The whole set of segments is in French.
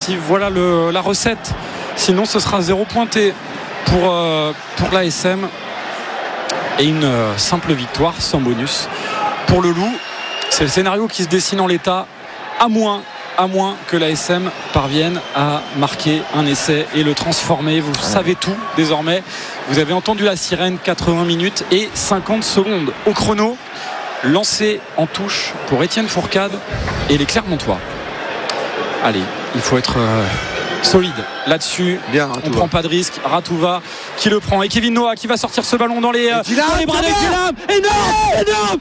défensive. Voilà la recette. Sinon, ce sera 0 pointé pour l'ASM et une simple victoire sans bonus pour le Loup. C'est le scénario qui se dessine en l'état, à moins que l'ASM parvienne à marquer un essai et le transformer. Vous savez tout désormais. Vous avez entendu la sirène, 80 minutes et 50 secondes au chrono. Lancé en touche pour Étienne Fourcade et les Clermontois. Allez, il faut être solide là-dessus. Bien, on ne prend pas de risque. Ratouva qui le prend et Kevin Noah qui va sortir ce ballon dans les bras de Djelam. Énorme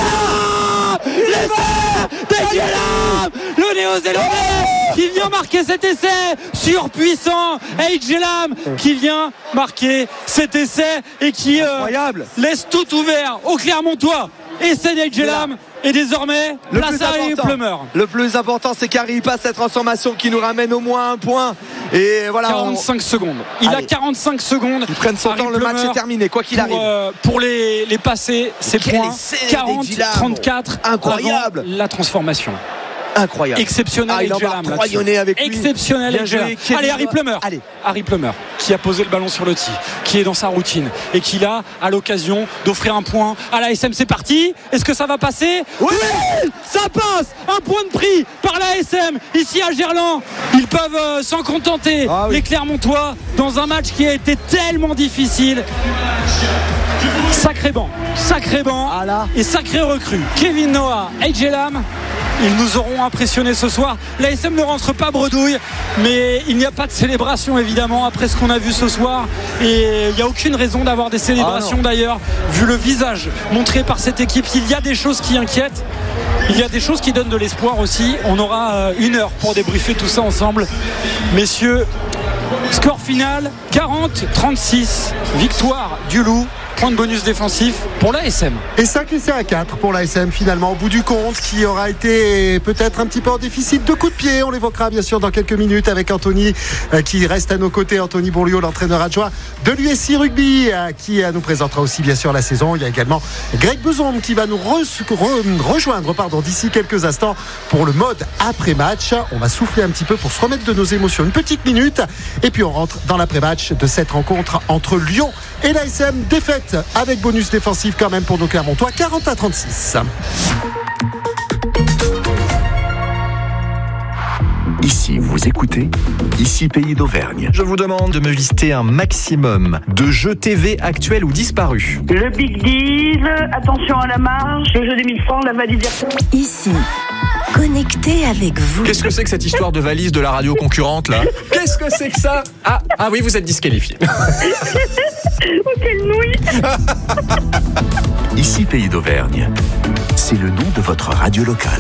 l'essai de Djelam, le néo-zélandais qui vient marquer cet essai surpuissant. Et Djelam qui vient marquer cet essai et qui laisse tout ouvert aux Clermontois. Essai d'Edgelam et désormais place à Harry Plummer. Le plus important, c'est qu'Harry passe cette transformation qui nous ramène au moins un point. Et voilà, 45 secondes. Il a 45 secondes. Ils prennent son temps, le match est terminé, quoi qu'il arrive. Pour les passer, ces points 40-34. Incroyable. Avant la transformation. Incroyable. Exceptionnel. Il embarque avec lui. Exceptionnel. Allez, Harry Plummer qui a posé le ballon sur le tee, qui est dans sa routine et qui là a l'occasion d'offrir un point à la SM. C'est parti. Est-ce que ça va passer? Oui, ça passe. Un point de prix par la SM ici à Gerland. Ils peuvent s'en contenter. Les Clermontois dans un match qui a été tellement difficile. Sacré banc et sacré recrue. Kevin Noah et Djelam, ils nous auront impressionnés ce soir. L'ASM ne rentre pas bredouille, mais il n'y a pas de célébration évidemment après ce qu'on a vu ce soir, et il n'y a aucune raison d'avoir des célébrations d'ailleurs, vu le visage montré par cette équipe. Il y a des choses qui inquiètent, il y a des choses qui donnent de l'espoir aussi. On aura 1 heure pour débriefer tout ça ensemble, messieurs. Score final 40-36, victoire du Loup. Point de bonus défensif pour l'ASM. Et 5 essais à 4 pour l'ASM finalement au bout du compte, qui aura été peut-être un petit peu en déficit de coups de pied. On l'évoquera bien sûr dans quelques minutes avec Anthony qui reste à nos côtés. Anthony Bourliot, l'entraîneur adjoint de l'USI Rugby, qui nous présentera aussi bien sûr la saison. Il y a également Greg Beuzon qui va nous rejoindre d'ici quelques instants pour le mode après-match. On va souffler un petit peu pour se remettre de nos émotions une petite minute et puis on rentre dans l'après-match de cette rencontre entre Lyon et l'ASM. Défaite avec bonus défensif quand même pour nos Clermontois, 40-36. Ici, vous écoutez Ici Pays d'Auvergne. Je vous demande de me lister un maximum de jeux TV actuels ou disparus. Le Big Deal, Attention à la marche, le jeu des 1000 francs, la validation. Ici, connecté avec vous. Qu'est-ce que c'est que cette histoire de valise de la radio concurrente là? Qu'est-ce que c'est que ça? Ah oui, vous êtes disqualifié. Oh, quelle nouille. Ici Pays d'Auvergne, c'est le nom de votre radio locale.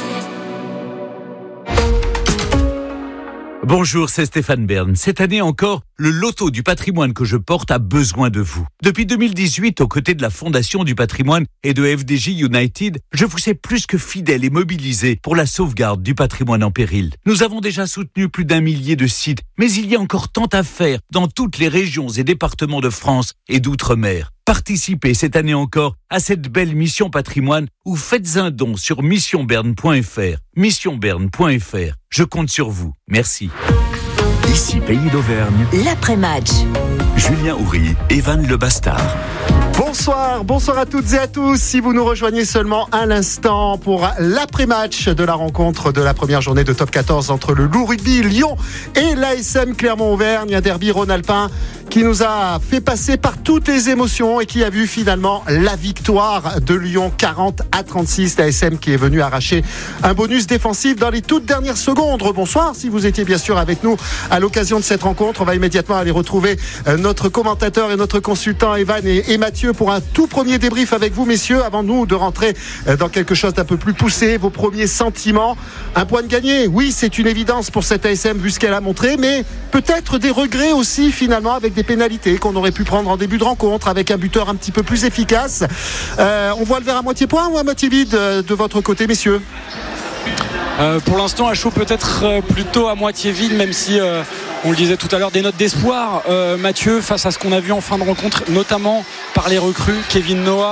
Bonjour, c'est Stéphane Bern. Cette année encore, le loto du patrimoine que je porte a besoin de vous. Depuis 2018, aux côtés de la Fondation du patrimoine et de FDJ United, je vous ai plus que fidèle et mobilisé pour la sauvegarde du patrimoine en péril. Nous avons déjà soutenu plus d'1 millier de sites, mais il y a encore tant à faire dans toutes les régions et départements de France et d'outre-mer. Participez cette année encore à cette belle mission patrimoine ou faites un don sur missionberne.fr. Missionberne.fr. Je compte sur vous. Merci. Ici Pays d'Auvergne. L'après-match. Julien Houry, Evan Le Bastard. Bonsoir à toutes et à tous. Si vous nous rejoignez seulement à l'instant pour l'après-match de la rencontre de la première journée de Top 14 entre le Loup Rugby Lyon et l'ASM Clermont-Auvergne, un derby rhône-alpin qui nous a fait passer par toutes les émotions et qui a vu finalement la victoire de Lyon 40-36. L'ASM qui est venu arracher un bonus défensif dans les toutes dernières secondes. Bonsoir si vous étiez bien sûr avec nous à l'occasion de cette rencontre. On va immédiatement aller retrouver notre commentateur et notre consultant Evan et Mathieu pour un tout premier débrief avec vous, messieurs, avant nous de rentrer dans quelque chose d'un peu plus poussé. Vos premiers sentiments. Un point de gagné, oui, c'est une évidence pour cette ASM vu ce qu'elle a montré, mais peut-être des regrets aussi finalement avec des pénalités qu'on aurait pu prendre en début de rencontre avec un buteur un petit peu plus efficace. On voit le verre à moitié plein ou à moitié vide de votre côté, messieurs? Pour l'instant, à chaud, peut-être plutôt à moitié vide, même si on le disait tout à l'heure, des notes d'espoir. Mathieu, face à ce qu'on a vu en fin de rencontre, notamment par les recrues, Kevin Noah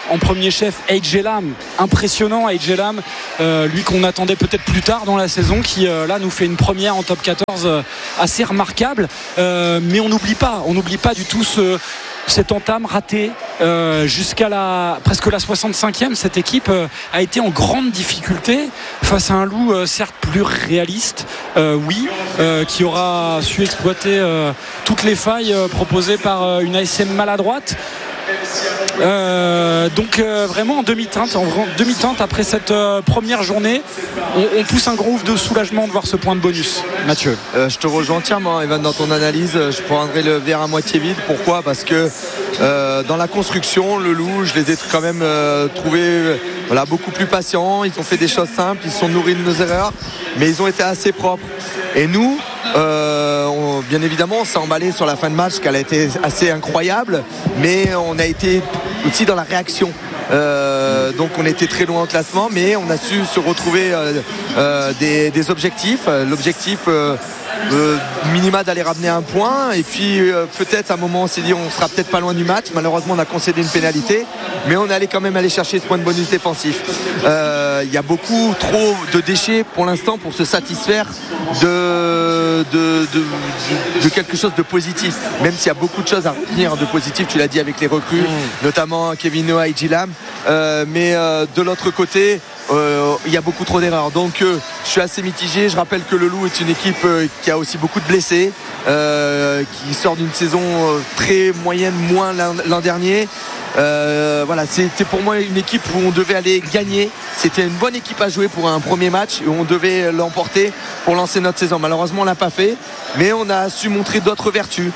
en premier chef AJ Lam, impressionnant AJ Lam, lui qu'on attendait peut-être plus tard dans la saison, qui là nous fait une première en top 14 assez remarquable, mais on n'oublie pas du tout cette entame ratée jusqu'à presque la 65e. Cette équipe a été en grande difficulté face à un Loup certes plus réaliste, qui aura su exploiter toutes les failles proposées par une ASM maladroite. Donc vraiment en demi-teinte après cette première journée, on pousse un gros ouf de soulagement de voir ce point de bonus. Mathieu, je te rejoins entièrement, Evan, dans ton analyse. Je prendrai le verre à moitié vide. Pourquoi ? Parce que dans la construction, le Loup, je les ai quand même trouvés beaucoup plus patients. Ils ont fait des choses simples, ils se sont nourris de nos erreurs, mais ils ont été assez propres. Et nous, bien évidemment, on s'est emballé sur la fin de match, qu'elle a été assez incroyable, mais on a été aussi dans la réaction. Donc on était très loin au classement, mais on a su se retrouver des objectifs. L'objectif minima d'aller ramener un point, et puis peut-être à un moment on s'est dit on sera peut-être pas loin du match. Malheureusement on a concédé une pénalité, mais on allait quand même aller chercher ce point de bonus défensif. Il y a beaucoup trop de déchets pour l'instant pour se satisfaire de quelque chose de positif, même s'il y a beaucoup de choses à retenir de positif. Tu l'as dit avec les recrues, notamment Kevin Noah et Gilam, mais de l'autre côté il y a beaucoup trop d'erreurs, donc je suis assez mitigé. Je rappelle que le Loup est une équipe qui a aussi beaucoup de blessés, qui sort d'une saison très moyenne, moins l'an dernier. C'était pour moi une équipe où on devait aller gagner. C'était une bonne équipe à jouer pour un premier match et on devait l'emporter pour lancer notre saison. Malheureusement on l'a pas fait, mais on a su montrer d'autres vertus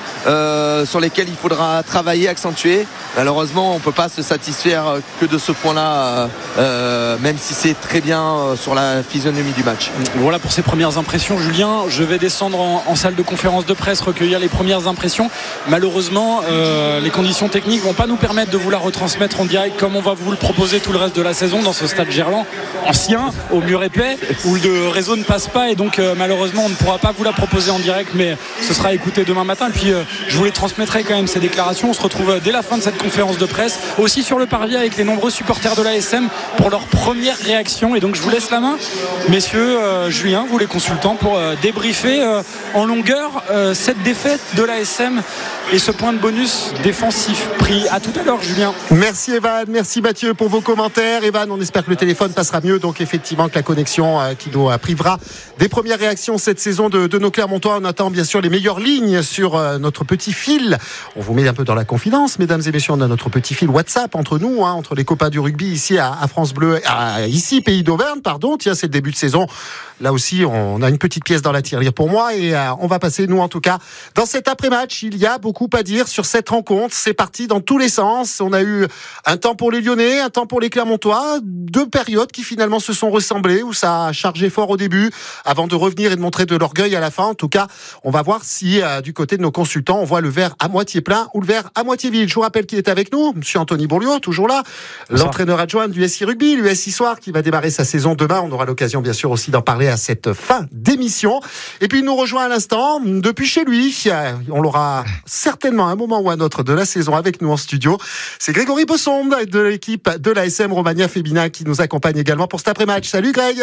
sur lesquelles il faudra travailler, accentuer. Malheureusement on peut pas se satisfaire que de ce point là, même si c'est très bien sur la physionomie du match. Voilà pour ces premières impressions, Julien. Je vais descendre en salle de conférence de presse, recueillir les premières impressions. Malheureusement les conditions techniques vont pas nous permettre de vous la retransmettre en direct comme on va vous le proposer tout le reste de la saison dans ce stade Gerland ancien, au mur épais, où le réseau ne passe pas, et donc malheureusement on ne pourra pas vous la proposer en direct, mais ce sera écouté demain matin. Et puis je vous les transmettrai quand même, ces déclarations. On se retrouve dès la fin de cette conférence de presse aussi sur le parvis avec les nombreux supporters de l'ASM pour leur première réaction. Et donc je vous laisse la main, messieurs. Julien, vous les consultants, pour débriefer en longueur cette défaite de l'ASM et ce point de bonus défensif pris. À tout à l'heure, Julien. Merci Evan, merci Mathieu pour vos commentaires. Evan, on espère que le téléphone passera mieux, donc effectivement que la connexion qui nous privera des premières réactions cette saison de nos Clermontois. On attend bien sûr les meilleures lignes sur notre petit fil. On vous met un peu dans la confidence, mesdames et messieurs. On a notre petit fil WhatsApp entre nous, entre les copains du rugby ici à France Bleu, ici Pays d'Auvergne, pardon. Tiens, c'est le début de saison. Là aussi, on a une petite pièce dans la tirelire pour moi, et on va passer, nous en tout cas, dans cet après-match. Il y a beaucoup à dire sur cette rencontre. C'est parti dans tous les sens. On a eu un temps pour les Lyonnais, un temps pour les Clermontois, deux périodes qui finalement se sont ressemblées, où ça a chargé fort au début avant de revenir et de montrer de l'orgueil à la fin. En tout cas, on va voir si du côté de nos consultants, on voit le verre à moitié plein ou le verre à moitié vide. Je vous rappelle qui est avec nous, monsieur Anthony Bourliot, toujours là, l'entraîneur adjoint du SI Rugby, l'USI Soir, qui va démarrer sa saison demain. On aura l'occasion bien sûr aussi d'en parler à cette fin d'émission. Et puis il nous rejoint à l'instant depuis chez lui. On l'aura certainement à un moment ou à un autre de la saison avec nous en studio. C'est Grégory Besson de l'équipe de l'ASM Romagna Féminin qui nous accompagne également pour cet après-match. Salut Greg.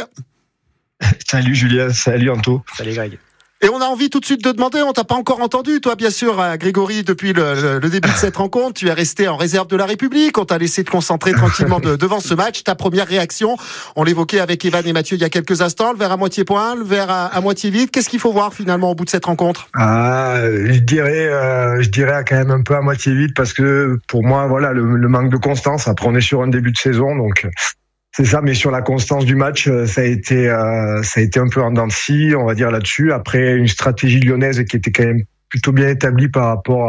Salut Julien, salut Anto. Salut Greg. Et on a envie tout de suite de demander, on t'a pas encore entendu, toi bien sûr, Grégory, depuis le début de cette rencontre, tu es resté en réserve de la République, on t'a laissé te concentrer tranquillement devant ce match. Ta première réaction, on l'évoquait avec Evan et Mathieu il y a quelques instants, le verre à moitié plein, le verre à moitié vide. Qu'est-ce qu'il faut voir finalement au bout de cette rencontre ? Je dirais quand même un peu à moitié vide, parce que pour moi, voilà, le manque de constance. Après, on est sur un début de saison, donc c'est ça, mais sur la constance du match, ça a été un peu en dents de scie, on va dire, là-dessus. Après, une stratégie lyonnaise qui était quand même plutôt bien établie par rapport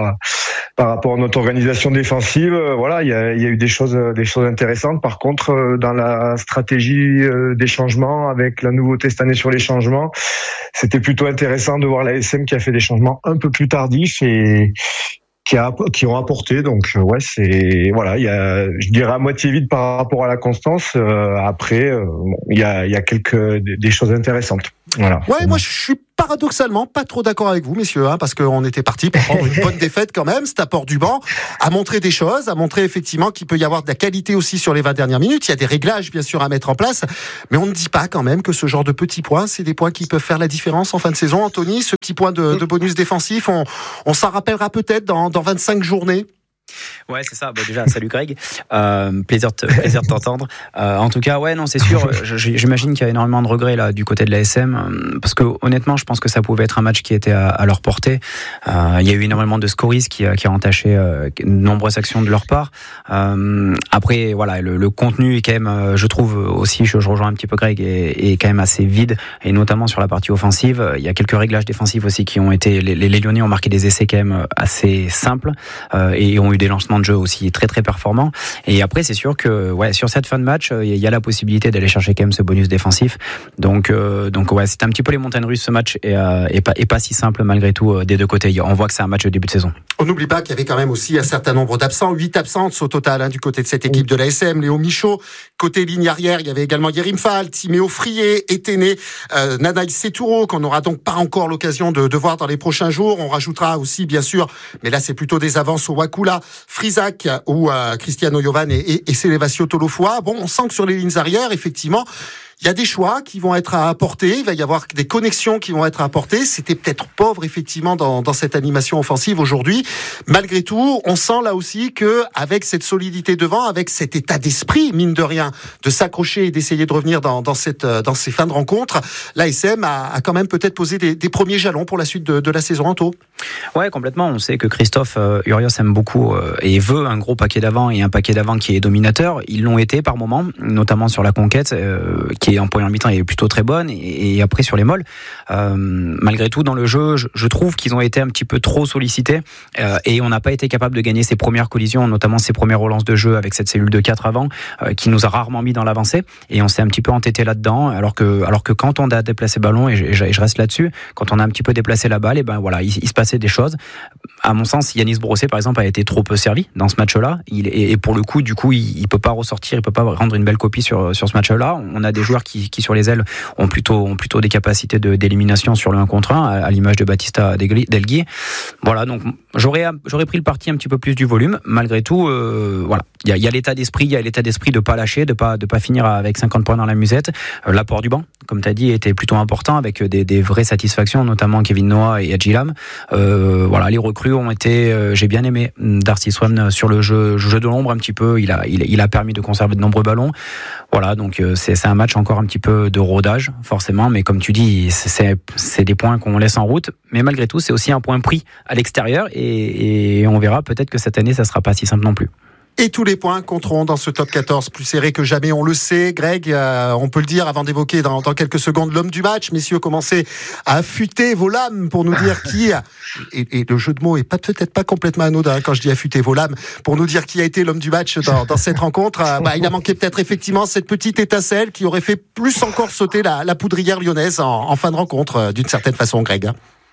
à notre organisation défensive. Voilà, il y a eu des choses intéressantes. Par contre, dans la stratégie des changements, avec la nouveauté cette année sur les changements, c'était plutôt intéressant de voir l'ASM qui a fait des changements un peu plus tardifs et qui ont apporté. Donc je dirais à moitié vide par rapport à la constance. Après, il y a des choses intéressantes. Voilà. Ouais, moi je suis paradoxalement pas trop d'accord avec vous, messieurs, parce qu'on était parti pour prendre une bonne défaite quand même. Cet apport du banc a montré des choses, a montré effectivement qu'il peut y avoir de la qualité aussi sur les 20 dernières minutes. Il y a des réglages bien sûr à mettre en place, mais on ne dit pas quand même que ce genre de petits points, c'est des points qui peuvent faire la différence en fin de saison. Anthony, ce petit point de bonus défensif, on s'en rappellera peut-être dans 25 journées. Ouais, c'est ça. Déjà, salut Greg. Plaisir de t'entendre. En tout cas, ouais, non, c'est sûr. J'imagine qu'il y a énormément de regrets là du côté de l'ASM, parce que honnêtement, je pense que ça pouvait être un match qui était à leur portée. Il y a eu énormément de scories qui a entaché de nombreuses actions de leur part. Après, voilà, le contenu est quand même, je trouve aussi, je rejoins un petit peu Greg, est quand même assez vide, et notamment sur la partie offensive. Il y a quelques réglages défensifs aussi qui ont été. Les Lyonnais ont marqué des essais quand même assez simples et ont eu des lancements de jeu aussi très très performants. Et après, c'est sûr que sur cette fin de match, il y a la possibilité d'aller chercher quand même ce bonus défensif. Donc ouais, c'est un petit peu les montagnes russes ce match, et pas si simple malgré tout des deux côtés. On voit que c'est un match de début de saison. On n'oublie pas qu'il y avait quand même aussi un certain nombre d'absents, 8 absences au total du côté de cette équipe de l'ASM. Léo Michaud, côté ligne arrière, il y avait également Yerim Fall, Timéo Frié, Eténé, Nanaï Setouro, qu'on n'aura donc pas encore l'occasion de voir dans les prochains jours. On rajoutera aussi, bien sûr, mais là c'est plutôt des avances au Wakula, Frisac ou Cristiano Jovan et Célébastio Tolofoa. Bon, on sent que sur les lignes arrière, effectivement, il y a des choix qui vont être à apporter, il va y avoir des connexions qui vont être à apporter. C'était peut-être pauvre effectivement dans cette animation offensive aujourd'hui. Malgré tout, on sent là aussi que avec cette solidité devant, avec cet état d'esprit mine de rien de s'accrocher et d'essayer de revenir dans ces fins de rencontre, l'ASM a quand même peut-être posé des premiers jalons pour la suite de la saison. Anto. Ouais, complètement. On sait que Christophe Urios aime beaucoup et veut un gros paquet d'avant et un paquet d'avant qui est dominateur. Ils l'ont été par moments, notamment sur la conquête qui est en première mi-temps est plutôt très bonne, et après sur les molles, malgré tout dans le jeu, je trouve qu'ils ont été un petit peu trop sollicités, et on n'a pas été capable de gagner ces premières collisions, notamment ces premières relances de jeu avec cette cellule de 4 avant, qui nous a rarement mis dans l'avancée, et on s'est un petit peu entêté là-dedans, alors que quand on a déplacé le ballon, et je reste là-dessus, quand on a un petit peu déplacé la balle, et ben voilà, il se passait des choses. À mon sens, Yanis Brossé par exemple a été trop peu servi dans ce match-là, et pour le coup, du coup, il peut pas ressortir, il peut pas rendre une belle copie sur ce match-là. On a des joueurs qui sur les ailes ont plutôt des capacités d'élimination sur le 1 contre 1, à l'image de Batista Delgui. Voilà, donc j'aurais pris le parti un petit peu plus du volume. Malgré tout, voilà, il y a l'état d'esprit, de pas lâcher, de pas finir avec 50 points dans la musette. L'apport du banc, comme tu as dit, était plutôt important, avec des vraies satisfactions, notamment Kevin Noah et Adji Lam. Voilà, les recrues ont été, j'ai bien aimé Darcy Swan sur le jeu de l'ombre un petit peu. Il a permis de conserver de nombreux ballons. Voilà, donc c'est un match encore un petit peu de rodage forcément, mais comme tu dis, c'est des points qu'on laisse en route, mais malgré tout c'est aussi un point pris à l'extérieur, et on verra peut-être que cette année ça sera pas si simple non plus. Et tous les points compteront dans ce top 14 plus serré que jamais, on le sait. Greg, on peut le dire avant d'évoquer dans quelques secondes l'homme du match. Messieurs, commencez à affûter vos lames pour nous dire qui a, et le jeu de mots est peut-être pas complètement anodin quand je dis affûter vos lames, pour nous dire qui a été l'homme du match dans cette rencontre. Il a manqué peut-être effectivement cette petite étincelle qui aurait fait plus encore sauter la poudrière lyonnaise en fin de rencontre, d'une certaine façon, Greg.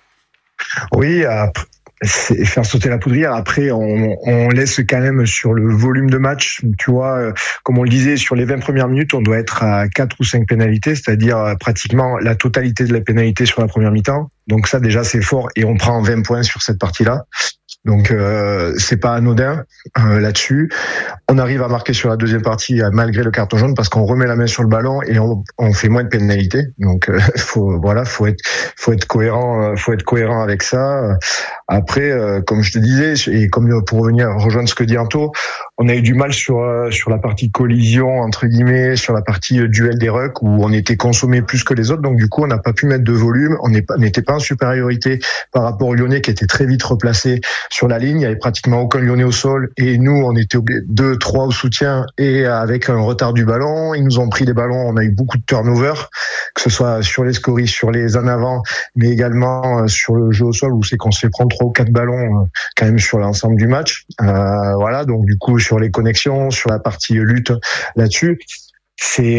Oui, c'est faire sauter la poudrière. Après, on laisse quand même sur le volume de match, tu vois, comme on le disait, sur les 20 premières minutes, on doit être à 4 ou 5 pénalités, c'est-à-dire pratiquement la totalité de la pénalité sur la première mi-temps. Donc ça, déjà, c'est fort, et on prend 20 points sur cette partie-là. Donc c'est pas anodin là-dessus. On arrive à marquer sur la deuxième partie malgré le carton jaune, parce qu'on remet la main sur le ballon et on fait moins de pénalités. Donc faut être cohérent avec ça. Après, comme je te disais, et comme pour rejoindre ce que dit Anto, on a eu du mal sur la partie collision entre guillemets, sur la partie duel des rucks, où on était consommé plus que les autres. Donc du coup, on n'a pas pu mettre de volume. On n'était pas en supériorité par rapport aux Lyonnais qui étaient très vite replacés sur la ligne. Il y avait pratiquement aucun Lyonnais au sol, et nous, on était 2-3 au soutien, et avec un retard du ballon, ils nous ont pris des ballons. On a eu beaucoup de turnover, que ce soit sur les scories, sur les en avant, mais également sur le jeu au sol, où c'est qu'on se fait prendre 3 ou 4 ballons quand même sur l'ensemble du match. Voilà, donc du coup sur les connexions, sur la partie lutte là-dessus, c'est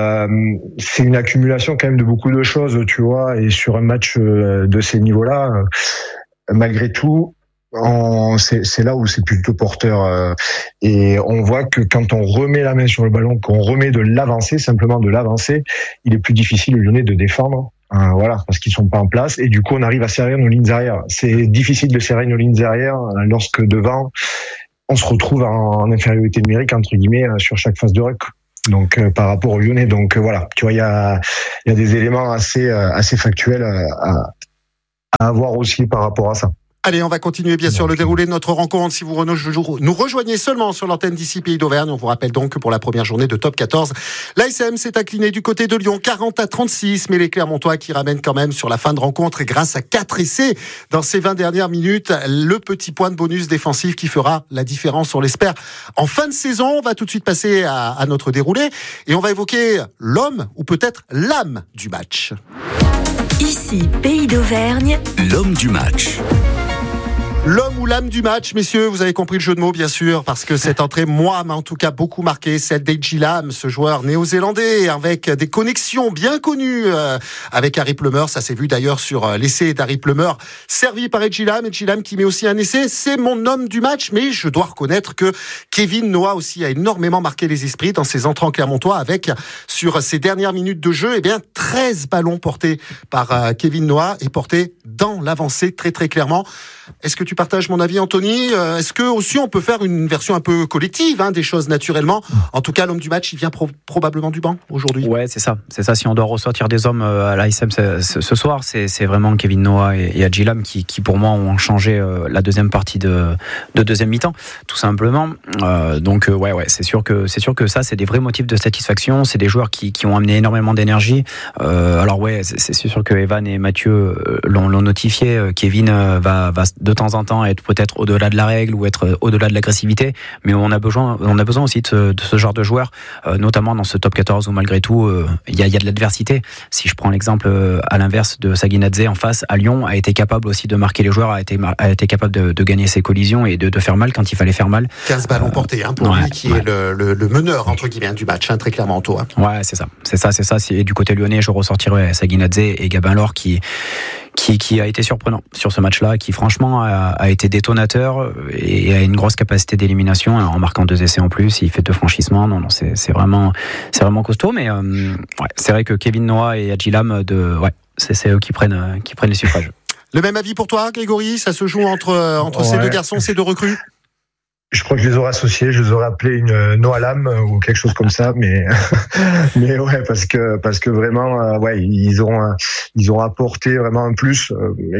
une accumulation quand même de beaucoup de choses, tu vois, et sur un match de ces niveaux-là, malgré tout, c'est là où c'est plutôt porteur, et on voit que quand on remet la main sur le ballon, qu'on remet de l'avancée, simplement de l'avancée, il est plus difficile aux Lyonnais de défendre, Voilà, parce qu'ils sont pas en place et du coup on arrive à serrer nos lignes arrière. C'est difficile de serrer nos lignes arrière lorsque devant on se retrouve en infériorité numérique entre guillemets sur chaque phase de ruck. Donc par rapport aux Lyonnais, donc voilà, tu vois, il y a des éléments assez factuels à avoir aussi par rapport à ça. Allez, on va continuer bien sûr le déroulé de notre rencontre. Si vous nous rejoignez seulement sur l'antenne d'ici Pays d'Auvergne, on vous rappelle donc que pour la première journée de Top 14, l'ASM s'est incliné du côté de Lyon 40-36, mais les Clermontois qui ramènent quand même sur la fin de rencontre et grâce à 4 essais dans ces 20 dernières minutes, le petit point de bonus défensif qui fera la différence, on l'espère, en fin de saison. On va tout de suite passer à notre déroulé et on va évoquer l'homme ou peut-être l'âme du match. Ici Pays d'Auvergne, l'homme du match. L'homme ou l'âme du match, messieurs, vous avez compris le jeu de mots, bien sûr, parce que cette entrée, moi, m'a en tout cas beaucoup marqué, celle d'Edgy Lam, ce joueur néo-zélandais, avec des connexions bien connues avec Harry Plummer. Ça s'est vu d'ailleurs sur l'essai d'Harry Plummer, servi par Edgy Lam qui met aussi un essai. C'est mon homme du match, mais je dois reconnaître que Kevin Noah aussi a énormément marqué les esprits dans ses entrants clermontois, avec, sur ses dernières minutes de jeu, 13 ballons portés par Kevin Noah et portés dans l'avancée très très clairement. Est-ce que tu partages mon avis, Anthony ? Est-ce que aussi on peut faire une version un peu collective des choses naturellement ? En tout cas, l'homme du match, il vient probablement du banc aujourd'hui. Ouais, c'est ça. Si on doit ressortir des hommes à l'ASM ce soir, c'est vraiment Kevin Noah et Edgy Lam qui pour moi ont changé la deuxième partie de deuxième mi-temps, tout simplement. Donc c'est sûr que ça, c'est des vrais motifs de satisfaction. C'est des joueurs qui ont amené énormément d'énergie. Alors c'est sûr que Evan et Mathieu l'ont notifié. Kevin va de temps en temps être peut-être au-delà de la règle ou être au-delà de l'agressivité, mais on a besoin aussi de ce genre de joueurs, notamment dans ce top 14 où malgré tout il y a de l'adversité. Si je prends l'exemple à l'inverse de Saguinadze en face à Lyon, a été capable aussi de marquer les joueurs, a été capable de gagner ses collisions et de faire mal quand il fallait faire mal. 15 ballons portés pour lui qui est le meneur entre guillemets du match, très clairement, Anto. Ouais, c'est ça. Et du côté lyonnais, je ressortirais Saguinadze et Gabin Laure qui a été surprenant sur ce match-là, qui franchement a été détonateur et a une grosse capacité d'élimination en marquant 2 essais en plus. Il fait 2 franchissements. Non, c'est vraiment costaud. Mais c'est vrai que Kevin Noah et Edgy Lam, c'est eux qui prennent les suffrages. Le même avis pour toi, Grégory ? Ça se joue entre ces deux garçons, ces deux recrues ? Je crois que je les aurais associés, je les aurais appelés une Noah Lam ou quelque chose comme ça, mais ouais, parce que vraiment ils ont apporté vraiment un plus.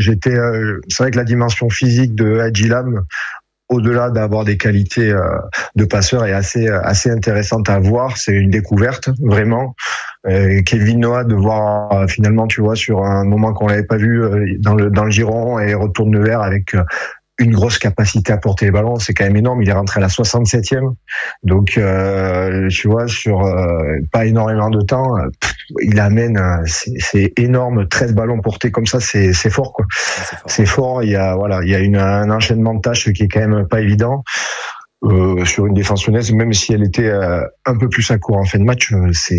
C'est vrai que la dimension physique de Edgy Lam, au-delà d'avoir des qualités de passeur, est assez intéressante à voir. C'est une découverte vraiment. Kevin Noah, de voir finalement, tu vois, sur un moment qu'on l'avait pas vu dans le giron et retourne vers avec une grosse capacité à porter les ballons, c'est quand même énorme. Il est rentré à la 67e. Donc, tu vois, sur pas énormément de temps, il amène, c'est énorme, 13 ballons portés comme ça, c'est fort, quoi. C'est fort. Il y a un enchaînement de tâches qui est quand même pas évident. Sur une défense lyonnaise, même si elle était un peu plus à court en fin de match,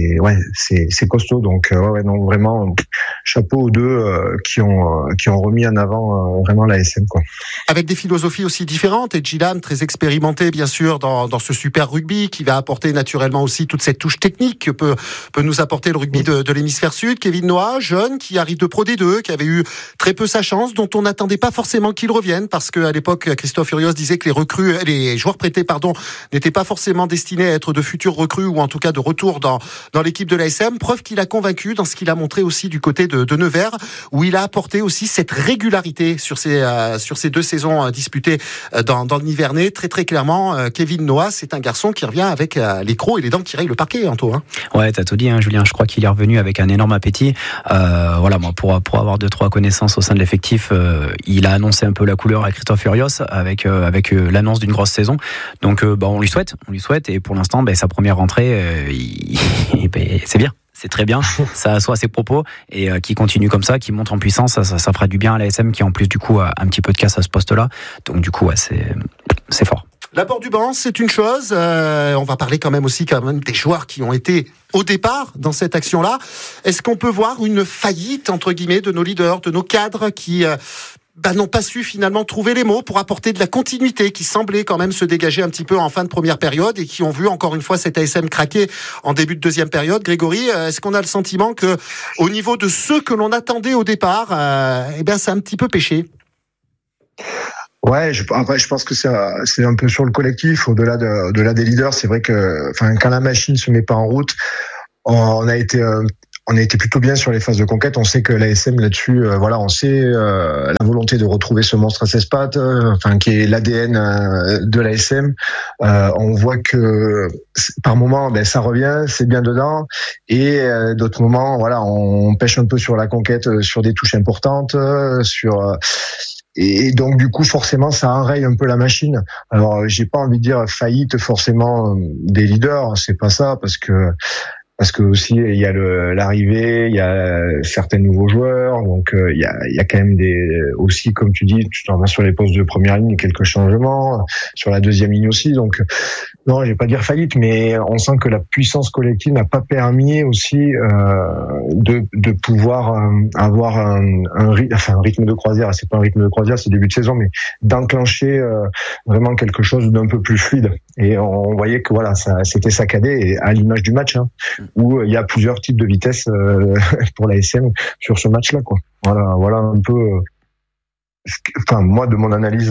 c'est costaud. Donc non, vraiment chapeau aux deux qui ont remis en avant vraiment l'ASM, quoi. Avec des philosophies aussi différentes. Edgy Lam, très expérimenté bien sûr dans ce super rugby, qui va apporter naturellement aussi toute cette touche technique que peut nous apporter le rugby de l'hémisphère sud. Kevin Noah, jeune, qui arrive de Pro D2, qui avait eu très peu sa chance, dont on n'attendait pas forcément qu'il revienne, parce qu'à l'époque Christophe Urios disait que les joueurs prêtés n'étaient pas forcément destinés à être de futurs recrues ou en tout cas de retour dans l'équipe de l'ASM. Preuve qu'il a convaincu dans ce qu'il a montré aussi du côté de Nevers, où il a apporté aussi cette régularité sur ces 2 saisons disputées dans le Nivernais. Très très clairement, Kevin Noah, c'est un garçon qui revient avec les crocs et les dents qui rayent le parquet, Anto. Ouais, t'as tout dit, Julien. Je crois qu'il est revenu avec un énorme appétit. Moi, pour avoir 2-3 connaissances au sein de l'effectif, il a annoncé un peu la couleur à Christophe Urios avec l'annonce d'une grosse saison. Donc on lui souhaite et pour l'instant sa première rentrée c'est bien, c'est très bien, ça assoit ses propos et qui continue comme ça, qui monte en puissance, ça fera du bien à l'ASM qui en plus du coup a un petit peu de casse à ce poste-là, donc du coup c'est fort. L'apport du banc, c'est une chose. On va parler quand même des joueurs qui ont été au départ dans cette action-là. Est-ce qu'on peut voir une faillite entre guillemets de nos leaders, de nos cadres qui n'ont pas su finalement trouver les mots pour apporter de la continuité qui semblait quand même se dégager un petit peu en fin de première période et qui ont vu encore une fois cet ASM craquer en début de deuxième période. Grégory, est-ce qu'on a le sentiment que au niveau de ceux que l'on attendait au départ, ça a un petit peu pêché? Ouais, je pense que c'est un peu sur le collectif, au-delà des leaders. C'est vrai que, quand la machine se met pas en route, on a été plutôt bien sur les phases de conquête. On sait que l'ASM là-dessus, on sait la volonté de retrouver ce monstre à 16 pattes, qui est l'ADN de l'ASM. On voit que par moment, ça revient, c'est bien dedans, et d'autres moments, on pêche un peu sur la conquête, sur des touches importantes, et donc du coup forcément ça enraye un peu la machine. Alors j'ai pas envie de dire faillite forcément des leaders, c'est pas ça, parce que aussi il y a l'arrivée, il y a certains nouveaux joueurs, donc il y a quand même aussi, comme tu dis, tu t'en vas sur les postes de première ligne, quelques changements sur la deuxième ligne aussi. Donc non, je vais pas dire faillite, mais on sent que la puissance collective n'a pas permis aussi de pouvoir avoir un rythme de croisière. C'est pas un rythme de croisière, c'est début de saison, mais d'enclencher vraiment quelque chose d'un peu plus fluide. Et on voyait que ça c'était saccadé, et à l'image du match, où il y a plusieurs types de vitesse pour l'ASM sur ce match-là, quoi. Voilà un peu. Moi, de mon analyse,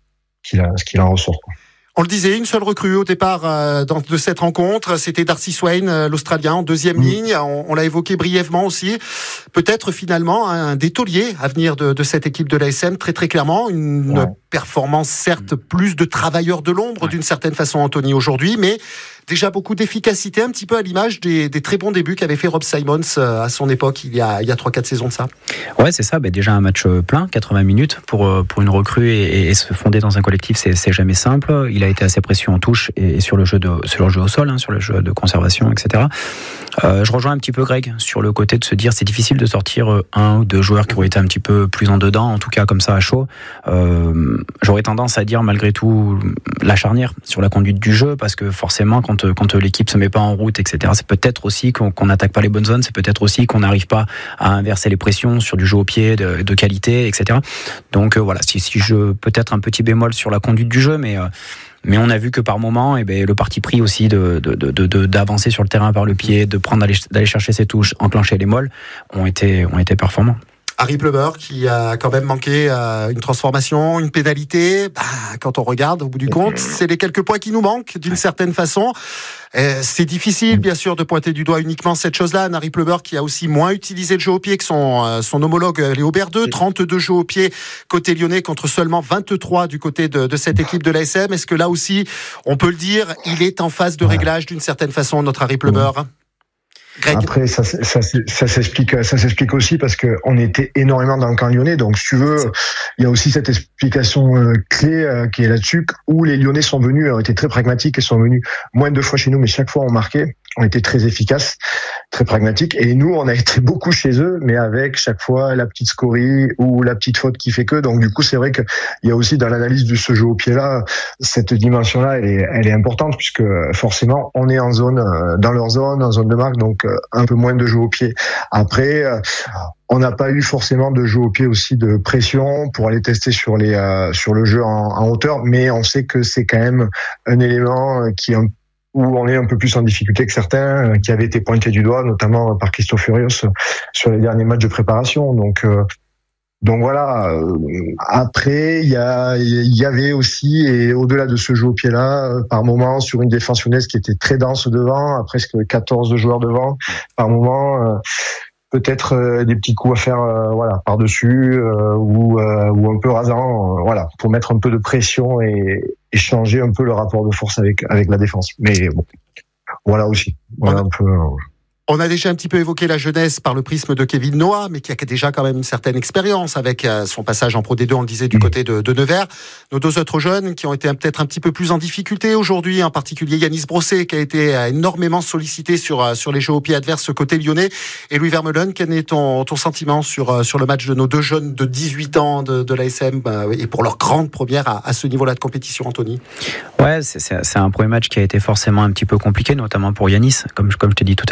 ce qu'il en ressort, quoi. On le disait, une seule recrue au départ de cette rencontre, c'était Darcy Swain, l'Australien, en deuxième ligne. On l'a évoqué brièvement aussi. Peut-être finalement un des tauliers à venir de cette équipe de l'ASM, très très clairement. Une performance certes plus de travailleurs de l'ombre d'une certaine façon, Anthony, aujourd'hui, mais déjà beaucoup d'efficacité, un petit peu à l'image des très bons débuts qu'avait fait Rob Simons à son époque, il y a 3-4 saisons de ça. Ouais, c'est ça. Déjà un match plein, 80 minutes pour une recrue, et se fonder dans un collectif, c'est jamais simple. Il a été assez précieux en touche et sur le jeu au sol, sur le jeu de conservation, etc. Je rejoins un petit peu Greg sur le côté de se dire c'est difficile de sortir un ou deux joueurs qui ont été un petit peu plus en dedans, en tout cas comme ça à chaud. J'aurais tendance à dire malgré tout la charnière sur la conduite du jeu, parce que forcément quand l'équipe se met pas en route, etc., c'est peut-être aussi qu'on n'attaque pas les bonnes zones, c'est peut-être aussi qu'on n'arrive pas à inverser les pressions sur du jeu au pied de qualité, etc. Donc si je peut-être un petit bémol sur la conduite du jeu, mais on a vu que par moment, le parti pris aussi d'avancer sur le terrain par le pied, d'aller chercher ses touches, enclencher les molles, ont été performants. Harry Plummer qui a quand même manqué une transformation, une pénalité. Quand on regarde au bout du compte, c'est les quelques points qui nous manquent d'une certaine façon. C'est difficile bien sûr de pointer du doigt uniquement cette chose-là. Harry Plummer qui a aussi moins utilisé le jeu au pied que son homologue Léo Berdeux, 32 jeux au pied côté lyonnais contre seulement 23 du côté de cette équipe de l'ASM. Est-ce que là aussi, on peut le dire, il est en phase de réglage d'une certaine façon, notre Harry Plummer? Greg. Après, ça s'explique aussi parce que on était énormément dans le camp lyonnais. Donc, si tu veux, il y a aussi cette explication clé qui est là-dessus, où les Lyonnais sont venus, ont été très pragmatiques et sont venus moins de fois chez nous, mais chaque fois on marquait. On était très efficaces, très pragmatiques. Et nous, on a été beaucoup chez eux, mais avec chaque fois la petite scorie ou la petite faute qui fait que. Donc, du coup, c'est vrai qu'il y a aussi dans l'analyse de ce jeu au pied-là, cette dimension-là, elle est importante, puisque forcément, on est en zone, dans leur zone, en zone de marque, donc un peu moins de jeu au pied. Après, on n'a pas eu forcément de jeu au pied aussi de pression pour aller tester sur le jeu en hauteur, mais on sait que c'est quand même un élément où on est un peu plus en difficulté que certains qui avaient été pointés du doigt, notamment par Christophe Furios sur les derniers matchs de préparation. Donc voilà. Après, il y avait aussi, et au-delà de ce jeu au pied-là, par moment sur une défense lyonnaise qui était très dense devant, à presque 14 joueurs devant, par moment. Peut-être des petits coups à faire par-dessus ou un peu rasant pour mettre un peu de pression et changer un peu le rapport de force avec la défense. Mais bon, voilà aussi. Voilà un peu. On a déjà un petit peu évoqué la jeunesse par le prisme de Kevin Noah, mais qui a déjà quand même une certaine expérience avec son passage en Pro D2, on le disait, du côté de Nevers. Nos deux autres jeunes qui ont été peut-être un petit peu plus en difficulté aujourd'hui, en particulier Yanis Brossé, qui a été énormément sollicité sur les jeux au pied adverses côté lyonnais. Et Louis Vermeulen, quel est ton sentiment sur le match de nos deux jeunes de 18 ans de l'ASM et pour leur grande première à ce niveau-là de compétition, Anthony? Ouais, c'est un premier match qui a été forcément un petit peu compliqué, notamment pour Yanis. Comme je t'ai dit tout à l'heure, il a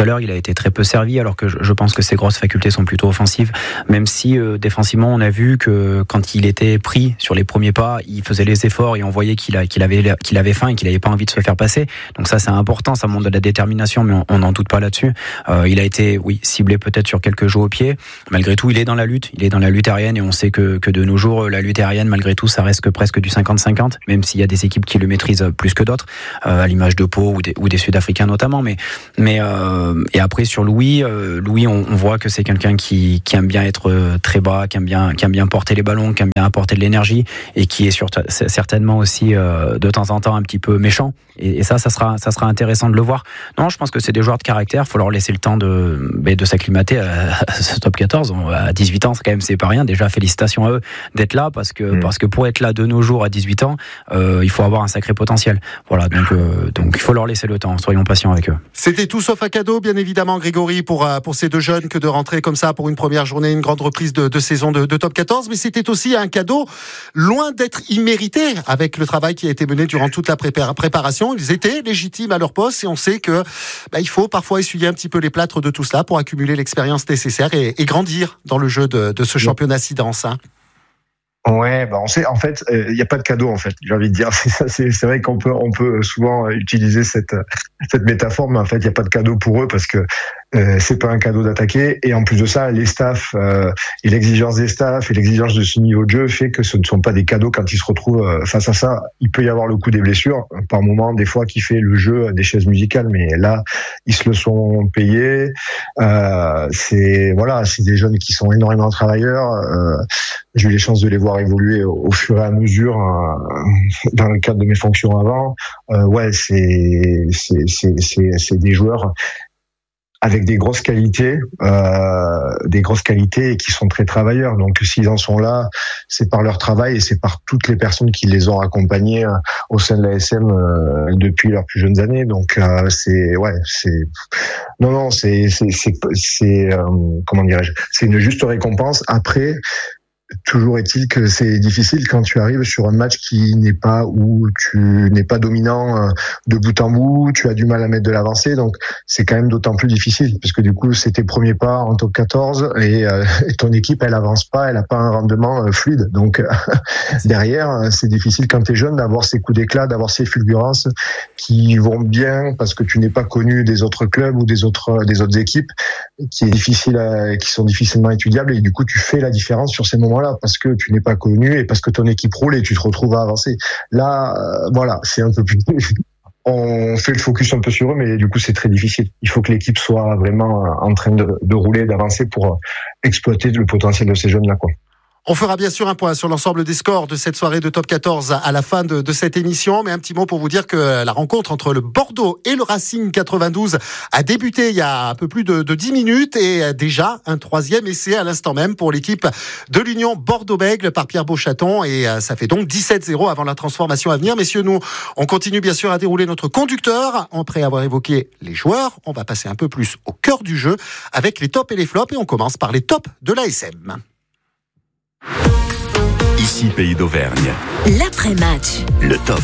été très peu servi, alors que je pense que ses grosses facultés sont plutôt offensives, même si défensivement on a vu que quand il était pris sur les premiers pas, il faisait les efforts et on voyait qu'il avait faim et qu'il n'avait pas envie de se faire passer. Donc ça c'est important, ça montre de la détermination, mais on n'en doute pas là-dessus. Il a été ciblé peut-être sur quelques jeux au pied. Malgré tout, il est dans la lutte aérienne, et on sait que de nos jours la lutte aérienne, malgré tout, ça reste que presque du 50-50, même s'il y a des équipes qui le maîtrisent plus que d'autres, à l'image de Pau ou des Sud-Africains notamment. Mais et après sur Louis, on voit que c'est quelqu'un qui aime bien être très bas, qui aime bien porter les ballons, qui aime bien apporter de l'énergie, et qui est certainement aussi de temps en temps un petit peu méchant. Et ça sera intéressant de le voir. Non, je pense que c'est des joueurs de caractère. Faut leur laisser le temps de s'acclimater à ce top 14. À 18 ans, c'est pas rien. Déjà, félicitations à eux d'être là, parce que pour être là de nos jours à 18 ans, il faut avoir un sacré potentiel. Voilà, donc il faut leur laisser le temps. Soyons patients avec eux. C'était tout sauf un cadeau, bien évidemment, Grégory, pour ces deux jeunes, que de rentrer comme ça pour une première journée, une grande reprise de saison de top 14. Mais c'était aussi un cadeau loin d'être immérité, avec le travail qui a été mené durant toute la préparation. Ils étaient légitimes à leur poste, et on sait que il faut parfois essuyer un petit peu les plâtres de tout cela pour accumuler l'expérience nécessaire et grandir dans le jeu de ce championnat Sidance. Ouais, on sait, en fait, il n'y a pas de cadeau, en fait, j'ai envie de dire. C'est vrai qu'on peut souvent utiliser cette métaphore, mais en fait, il n'y a pas de cadeau pour eux, parce que c'est pas un cadeau d'attaquer. Et en plus de ça, les staffs, et l'exigence des staffs et l'exigence de ce niveau de jeu fait que ce ne sont pas des cadeaux quand ils se retrouvent face à ça. Il peut y avoir le coup des blessures, par moment, des fois, qui fait le jeu des chaises musicales, mais là, ils se le sont payés. C'est des jeunes qui sont énormément travailleurs. J'ai eu les chances de les voir évoluer au fur et à mesure dans le cadre de mes fonctions avant. C'est des joueurs avec des grosses qualités et qui sont très travailleurs. Donc s'ils en sont là, c'est par leur travail et c'est par toutes les personnes qui les ont accompagnés au sein de l'ASM depuis leurs plus jeunes années. Donc c'est comment dirais-je, c'est une juste récompense. Après, toujours est-il que c'est difficile quand tu arrives sur un match où tu n'es pas dominant de bout en bout, tu as du mal à mettre de l'avancée, donc c'est quand même d'autant plus difficile, parce que du coup c'est tes premiers pas en top 14 et ton équipe elle avance pas, elle a pas un rendement fluide, donc derrière c'est difficile quand t'es jeune d'avoir ces coups d'éclat, d'avoir ces fulgurances qui vont bien parce que tu n'es pas connu des autres clubs ou des autres équipes, qui sont difficilement étudiables, et du coup tu fais la différence sur ces moments-là parce que tu n'es pas connu et parce que ton équipe roule et tu te retrouves à avancer. Là, c'est un peu plus... On fait le focus un peu sur eux, mais du coup c'est très difficile. Il faut que l'équipe soit vraiment en train de rouler, d'avancer pour exploiter le potentiel de ces jeunes-là, quoi. On fera bien sûr un point sur l'ensemble des scores de cette soirée de top 14 à la fin de cette émission, mais un petit mot pour vous dire que la rencontre entre le Bordeaux et le Racing 92 a débuté il y a un peu plus de 10 minutes, et déjà un troisième essai à l'instant même pour l'équipe de l'Union Bordeaux-Bègles par Pierre Beauchaton, et ça fait donc 17-0 avant la transformation à venir. Messieurs, nous on continue bien sûr à dérouler notre conducteur. Après avoir évoqué les joueurs, on va passer un peu plus au cœur du jeu avec les tops et les flops, et on commence par les tops de l'ASM. Ici Pays d'Auvergne. L'après-match. Le top.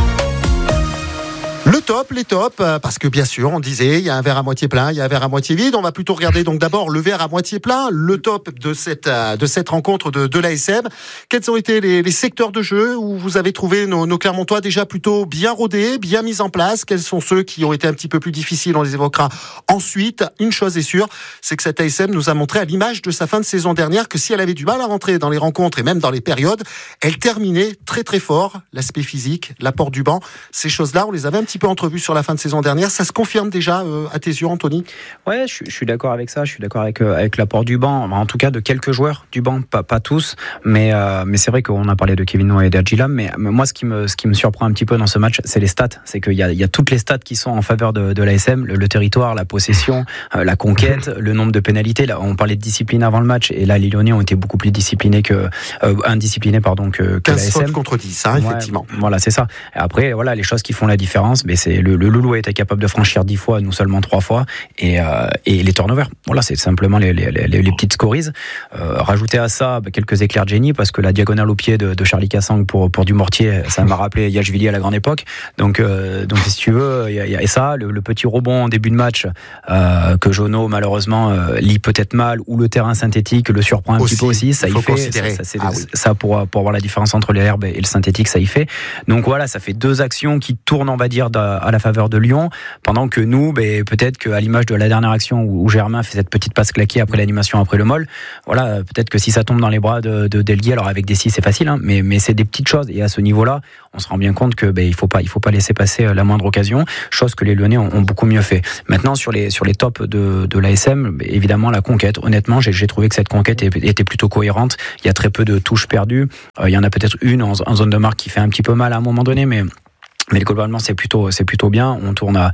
Le top, les tops, parce que bien sûr, on disait, il y a un verre à moitié plein, il y a un verre à moitié vide. On va plutôt regarder donc d'abord le verre à moitié plein, le top de cette rencontre de l'ASM. Quels ont été les secteurs de jeu où vous avez trouvé nos Clermontois déjà plutôt bien rodés, bien mis en place? Quels sont ceux qui ont été un petit peu plus difficiles? On les évoquera ensuite. Une chose est sûre, c'est que cette ASM nous a montré à l'image de sa fin de saison dernière que si elle avait du mal à rentrer dans les rencontres et même dans les périodes, elle terminait très très fort. L'aspect physique, l'apport du banc, ces choses-là, on les avait un petit peu entrevues sur la fin de saison dernière. Ça se confirme déjà à tes yeux, Anthony? Ouais, je suis d'accord avec ça. Je suis d'accord avec l'apport du banc, en tout cas de quelques joueurs du banc, pas tous, mais c'est vrai qu'on a parlé de Kevin Noah et d'Adjilam, mais moi ce qui me surprend un petit peu dans ce match, c'est les stats. C'est qu'il y a toutes les stats qui sont en faveur de l'ASM, le territoire, la possession, la conquête, le nombre de pénalités. Là, on parlait de discipline avant le match, et là les Lyonnais ont été beaucoup plus indisciplinés que 15 l'ASM. fautes contre 10, effectivement. Ouais, voilà, c'est ça. Et après, voilà, les choses qui font la différence, mais c'est le Loulou a été capable de franchir 10 fois, nous seulement 3 fois, et les turnovers. Voilà, c'est simplement les petites scories. Rajouter à ça quelques éclairs de génie, parce que la diagonale au pied de Charlie Cassang pour du mortier, ça m'a rappelé Yachvili à la grande époque. Donc si tu veux, il y a ça, le petit rebond en début de match que Jono malheureusement lit peut-être mal, ou le terrain synthétique le surprend un petit peu aussi, ça y fait. Ça pour voir la différence entre l'herbe et le synthétique, ça y fait. Donc voilà, ça fait 2 actions qui tournent, on va dire, à la faveur de Lyon, pendant que nous, peut-être qu'à l'image de la dernière action où Germain fait cette petite passe claquée après l'animation, après le moll, voilà, peut-être que si ça tombe dans les bras de Delguy, alors avec des 6 c'est facile, hein, mais c'est des petites choses, et à ce niveau-là, on se rend bien compte que il faut pas laisser passer la moindre occasion, chose que les Lyonnais ont beaucoup mieux fait. Maintenant sur les tops de l'ASM, évidemment la conquête, honnêtement j'ai trouvé que cette conquête était plutôt cohérente, il y a très peu de touches perdues, il y en a peut-être une en zone de marque qui fait un petit peu mal à un moment donné, mais globalement c'est plutôt bien. On tourne à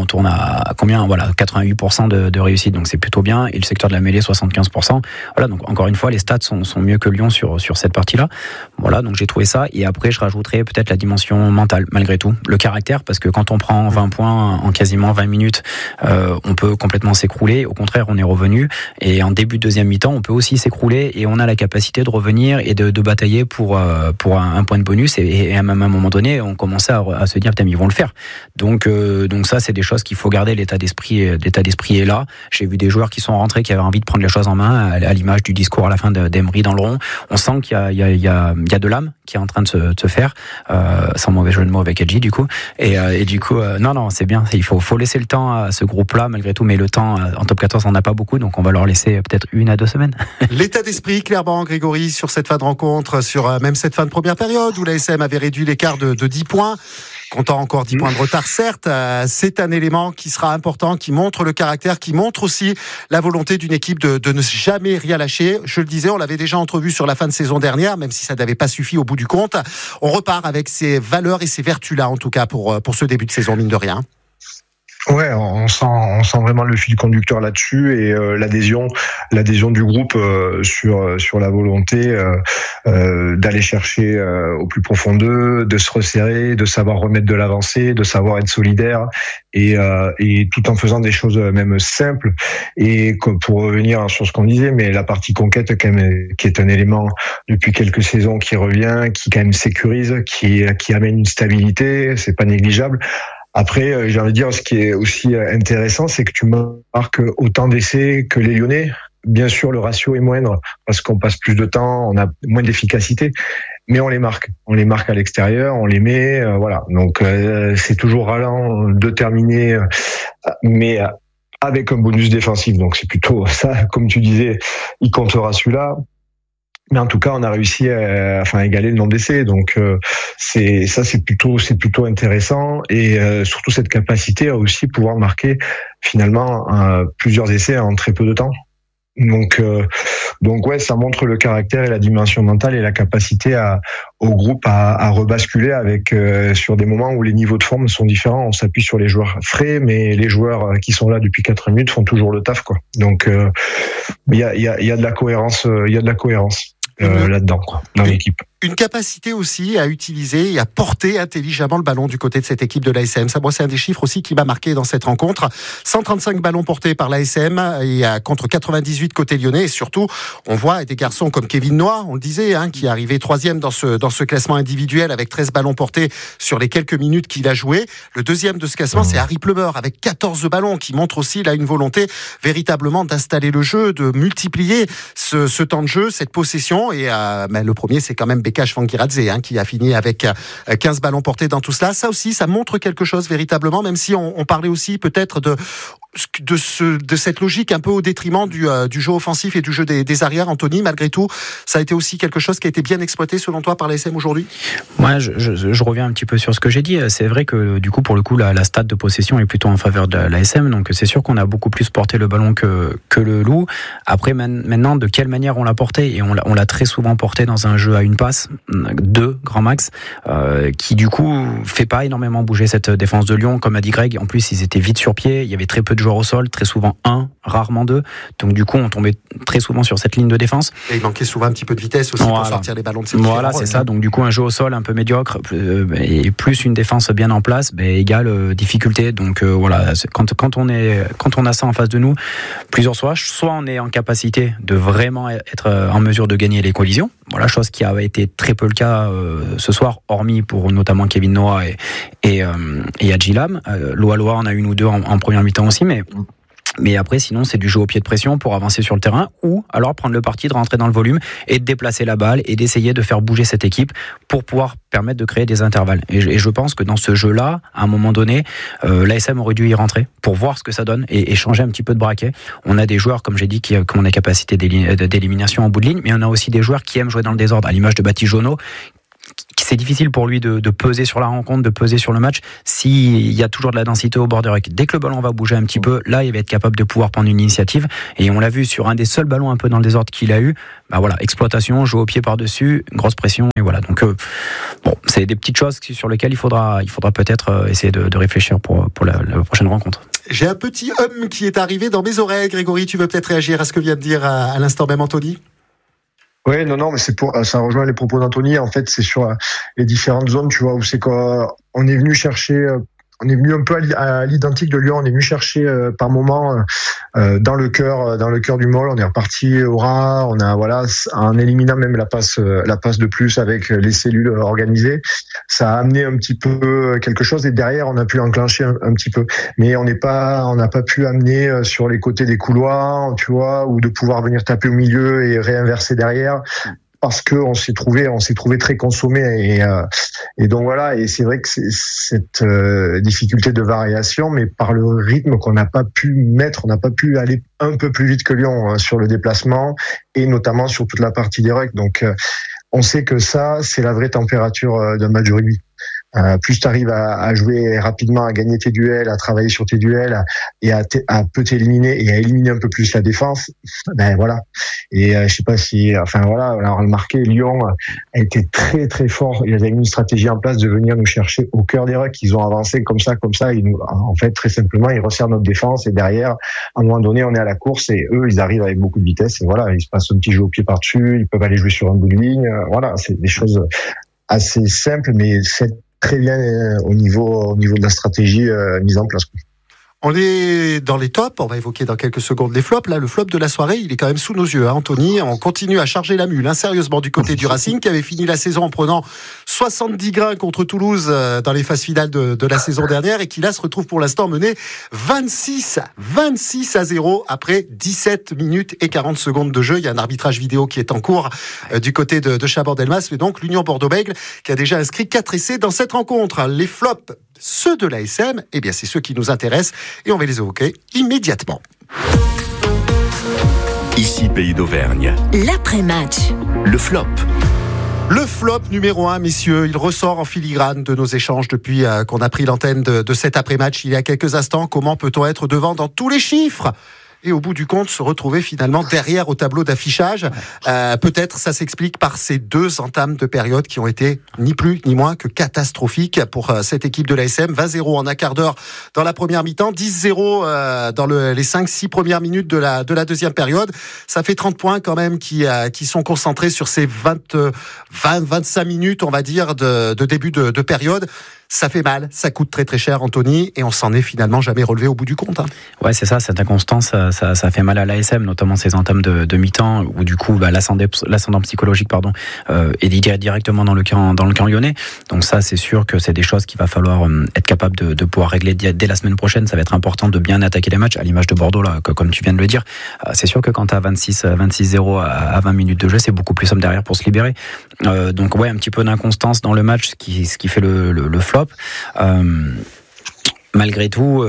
combien, 88% de réussite, donc c'est plutôt bien, et le secteur de la mêlée 75%. Voilà, donc encore une fois les stats sont mieux que Lyon sur cette partie-là. Voilà, donc j'ai trouvé ça, et après je rajouterais peut-être la dimension mentale malgré tout, le caractère, parce que quand on prend 20 points en quasiment 20 minutes, on peut complètement s'écrouler. Au contraire, on est revenu, et en début de deuxième mi-temps, on peut aussi s'écrouler, et on a la capacité de revenir et de batailler pour un point de bonus, et à même un moment donné, on commençait à se dire putain, ils vont le faire. Donc ça, c'est des choses qu'il faut garder. L'état d'esprit est là. J'ai vu des joueurs qui sont rentrés, qui avaient envie de prendre les choses en main, à l'image du discours à la fin d'Emery dans le rond. On sent qu'il y a de l'âme qui est en train de se faire, sans mauvais jeu de mots avec Edgy du coup. Et du coup, non, c'est bien. Il faut laisser le temps à ce groupe-là malgré tout, mais le temps en top 14, on n'a pas beaucoup, donc on va leur laisser peut-être 1 à 2 semaines. L'état d'esprit, clairement, Grégory, sur cette fin de rencontre, sur même cette fin de première période où l'ASM avait réduit l'écart de 10 points. Comptant encore 10 points de retard, certes, c'est un élément qui sera important, qui montre le caractère, qui montre aussi la volonté d'une équipe de ne jamais rien lâcher. Je le disais, on l'avait déjà entrevu sur la fin de saison dernière, même si ça n'avait pas suffi au bout du compte. On repart avec ces valeurs et ces vertus-là, en tout cas, pour ce début de saison, mine de rien. Ouais, on sent vraiment le fil conducteur là-dessus, et l'adhésion du groupe sur la volonté d'aller chercher au plus profond d'eux, de se resserrer, de savoir remettre de l'avancée, de savoir être solidaire, et tout en faisant des choses même simples. Et pour revenir sur ce qu'on disait, mais la partie conquête quand même, qui est un élément depuis quelques saisons qui revient, qui quand même sécurise, qui amène une stabilité, c'est pas négligeable. Après, j'ai envie de dire, ce qui est aussi intéressant, c'est que tu marques autant d'essais que les Lyonnais. Bien sûr, le ratio est moindre parce qu'on passe plus de temps, on a moins d'efficacité, mais on les marque. On les marque à l'extérieur, on les met, voilà. Donc, c'est toujours ralent de terminer, mais avec un bonus défensif. Donc, c'est plutôt ça, comme tu disais, il comptera celui-là. Mais en tout cas, on a réussi à égaler le nombre d'essais. Donc, c'est plutôt intéressant, et surtout cette capacité à aussi pouvoir marquer finalement plusieurs essais en très peu de temps. Donc ouais, ça montre le caractère et la dimension mentale et la capacité au groupe à rebasculer avec sur des moments où les niveaux de forme sont différents. On s'appuie sur les joueurs frais, mais les joueurs qui sont là depuis 4 minutes font toujours le taf, quoi. Donc il y a de la cohérence, là-dedans, quoi, dans l'équipe. Une capacité aussi à utiliser et à porter intelligemment le ballon du côté de cette équipe de l'ASM. Ça, moi, c'est un des chiffres aussi qui m'a marqué dans cette rencontre. 135 ballons portés par l'ASM et contre 98 côté lyonnais. Et surtout, on voit des garçons comme Kevin Noah, on le disait, qui est arrivé 3e dans ce classement individuel avec 13 ballons portés sur les quelques minutes qu'il a joué. Le 2e de ce classement, c'est Harry Plumeur avec 14 ballons, qui montre aussi là une volonté véritablement d'installer le jeu, de multiplier ce temps de jeu, cette possession. Et le premier, c'est quand même Bekash Fangiradze, qui a fini avec 15 ballons portés dans tout cela. Ça aussi, ça montre quelque chose véritablement, même si on parlait aussi peut-être de cette logique un peu au détriment du jeu offensif et du jeu des arrières. Anthony, malgré tout, ça a été aussi quelque chose qui a été bien exploité selon toi par l'ASM aujourd'hui? Ouais, je reviens un petit peu sur ce que j'ai dit. C'est vrai que du coup, pour le coup, la stat de possession est plutôt en faveur de l'ASM, donc c'est sûr qu'on a beaucoup plus porté le ballon que le Loup. Après, maintenant, de quelle manière on l'a porté? Et on l'a très souvent porté dans un jeu à une passe, max, 2 grand max, qui du coup fait pas énormément bouger cette défense de Lyon. Comme a dit Greg, en plus ils étaient vite sur pied, il y avait très peu de joueurs au sol, très souvent 1, rarement 2, donc du coup on tombait très souvent sur cette ligne de défense. Et il manquait souvent un petit peu de vitesse aussi pour sortir les ballons de ces Voilà, c'est ça, donc du coup un jeu au sol un peu médiocre et plus une défense bien en place, égale difficulté. Donc voilà, quand on a ça en face de nous, plusieurs soit on est en capacité de vraiment être en mesure de gagner les collisions, voilà, chose qui a été très peu le cas ce soir, hormis pour notamment Kevin Noah et Adjilam. Loa en a une ou deux en première mi-temps aussi, mais après, sinon, c'est du jeu au pied de pression pour avancer sur le terrain ou alors prendre le parti de rentrer dans le volume et de déplacer la balle et d'essayer de faire bouger cette équipe pour pouvoir permettre de créer des intervalles. Et je pense que dans ce jeu-là, à un moment donné, l'ASM aurait dû y rentrer pour voir ce que ça donne et changer un petit peu de braquet. On a des joueurs, comme j'ai dit, qui ont des capacités d'élimination en bout de ligne, mais on a aussi des joueurs qui aiment jouer dans le désordre, à l'image de Batijono. C'est difficile pour lui de peser sur la rencontre, de peser sur le match s'il y a toujours de la densité au bord de rec. Dès que le ballon va bouger un petit peu, là il va être capable de pouvoir prendre une initiative, et on l'a vu sur un des seuls ballons un peu dans le désordre qu'il a eu, exploitation, jeu au pied par-dessus, grosse pression, et voilà. Donc c'est des petites choses sur lesquelles il faudra peut-être essayer de réfléchir pour la prochaine rencontre. J'ai un petit qui est arrivé dans mes oreilles. Grégory, tu veux peut-être réagir à ce que vient de dire à l'instant même Anthony ? Oui, non, mais ça rejoint les propos d'Anthony. En fait, c'est sur les différentes zones, tu vois, où c'est qu'on est venu chercher, on est venu un peu à l'identique de Lyon. On est venu chercher par moment dans le cœur du Maule. On est reparti au ras. On a en éliminant même la passe de plus avec les cellules organisées. Ça a amené un petit peu quelque chose, et derrière on a pu enclencher un petit peu. Mais on n'a pas pu amener sur les côtés des couloirs, tu vois, ou de pouvoir venir taper au milieu et réinverser derrière. Parce que on s'est trouvé très consommé et donc voilà, et c'est vrai que c'est cette difficulté de variation, mais par le rythme qu'on n'a pas pu mettre, on n'a pas pu aller un peu plus vite que Lyon sur le déplacement et notamment sur toute la partie des rucks. Donc on sait que ça, c'est la vraie température d'un match de rugby. Plus tu arrives à jouer rapidement, à gagner tes duels, à travailler sur tes duels et à peu t'éliminer et à éliminer un peu plus la défense, voilà. Et je sais pas si, on a remarqué, Lyon a été très très fort. Ils avaient mis une stratégie en place de venir nous chercher au cœur des rucks. Ils ont avancé comme ça. Ils nous, en fait, très simplement, ils resserrent notre défense et derrière, à un moment donné, on est à la course et eux, ils arrivent avec beaucoup de vitesse et voilà, ils se passent un petit jeu au pied par-dessus. Ils peuvent aller jouer sur un bout de ligne. Voilà, c'est des choses assez simples, mais c'est très bien au niveau de la stratégie mise en place. On est dans les tops, on va évoquer dans quelques secondes les flops. Là, le flop de la soirée, il est quand même sous nos yeux, Anthony. On continue à charger la mule, sérieusement, du côté du Racing, qui avait fini la saison en prenant 70 grains contre Toulouse dans les phases finales de la saison dernière, et qui là se retrouve pour l'instant mené 26-0 après 17 minutes et 40 secondes de jeu. Il y a un arbitrage vidéo qui est en cours du côté de Chabandelmas, mais donc l'Union Bordeaux-Bègles qui a déjà inscrit 4 essais dans cette rencontre. Les flops, ceux de l'ASM, c'est ceux qui nous intéressent et on va les évoquer immédiatement. Ici Pays d'Auvergne. L'après-match. Le flop. Le flop numéro 1, messieurs, il ressort en filigrane de nos échanges depuis qu'on a pris l'antenne de cet après-match il y a quelques instants. Comment peut-on être devant dans tous les chiffres ? Et au bout du compte, se retrouver finalement derrière au tableau d'affichage. Peut-être ça s'explique par ces 2 entames de période qui ont été ni plus ni moins que catastrophiques pour cette équipe de l'ASM. 20-0 en un quart d'heure dans la première mi-temps, 10-0 dans les 5-6 premières minutes de la deuxième période. Ça fait 30 points quand même qui sont concentrés sur ces 20-25 minutes, on va dire, de début de période. Ça fait mal, ça coûte très très cher, Anthony, et on s'en est finalement jamais relevé au bout du compte. Ouais, c'est ça, cette inconstance, ça fait mal à l'ASM, notamment ces entames de mi-temps, où du coup l'ascendant psychologique est directement dans le camp lyonnais. Donc ça, c'est sûr que c'est des choses qu'il va falloir être capable de pouvoir régler dès la semaine prochaine. Ça va être important de bien attaquer les matchs, à l'image de Bordeaux, là, comme tu viens de le dire. C'est sûr que quand tu as 26-0 à 20 minutes de jeu, c'est beaucoup plus simple derrière pour se libérer. Donc ouais, un petit peu d'inconstance dans le match, ce qui fait le flop. Malgré tout,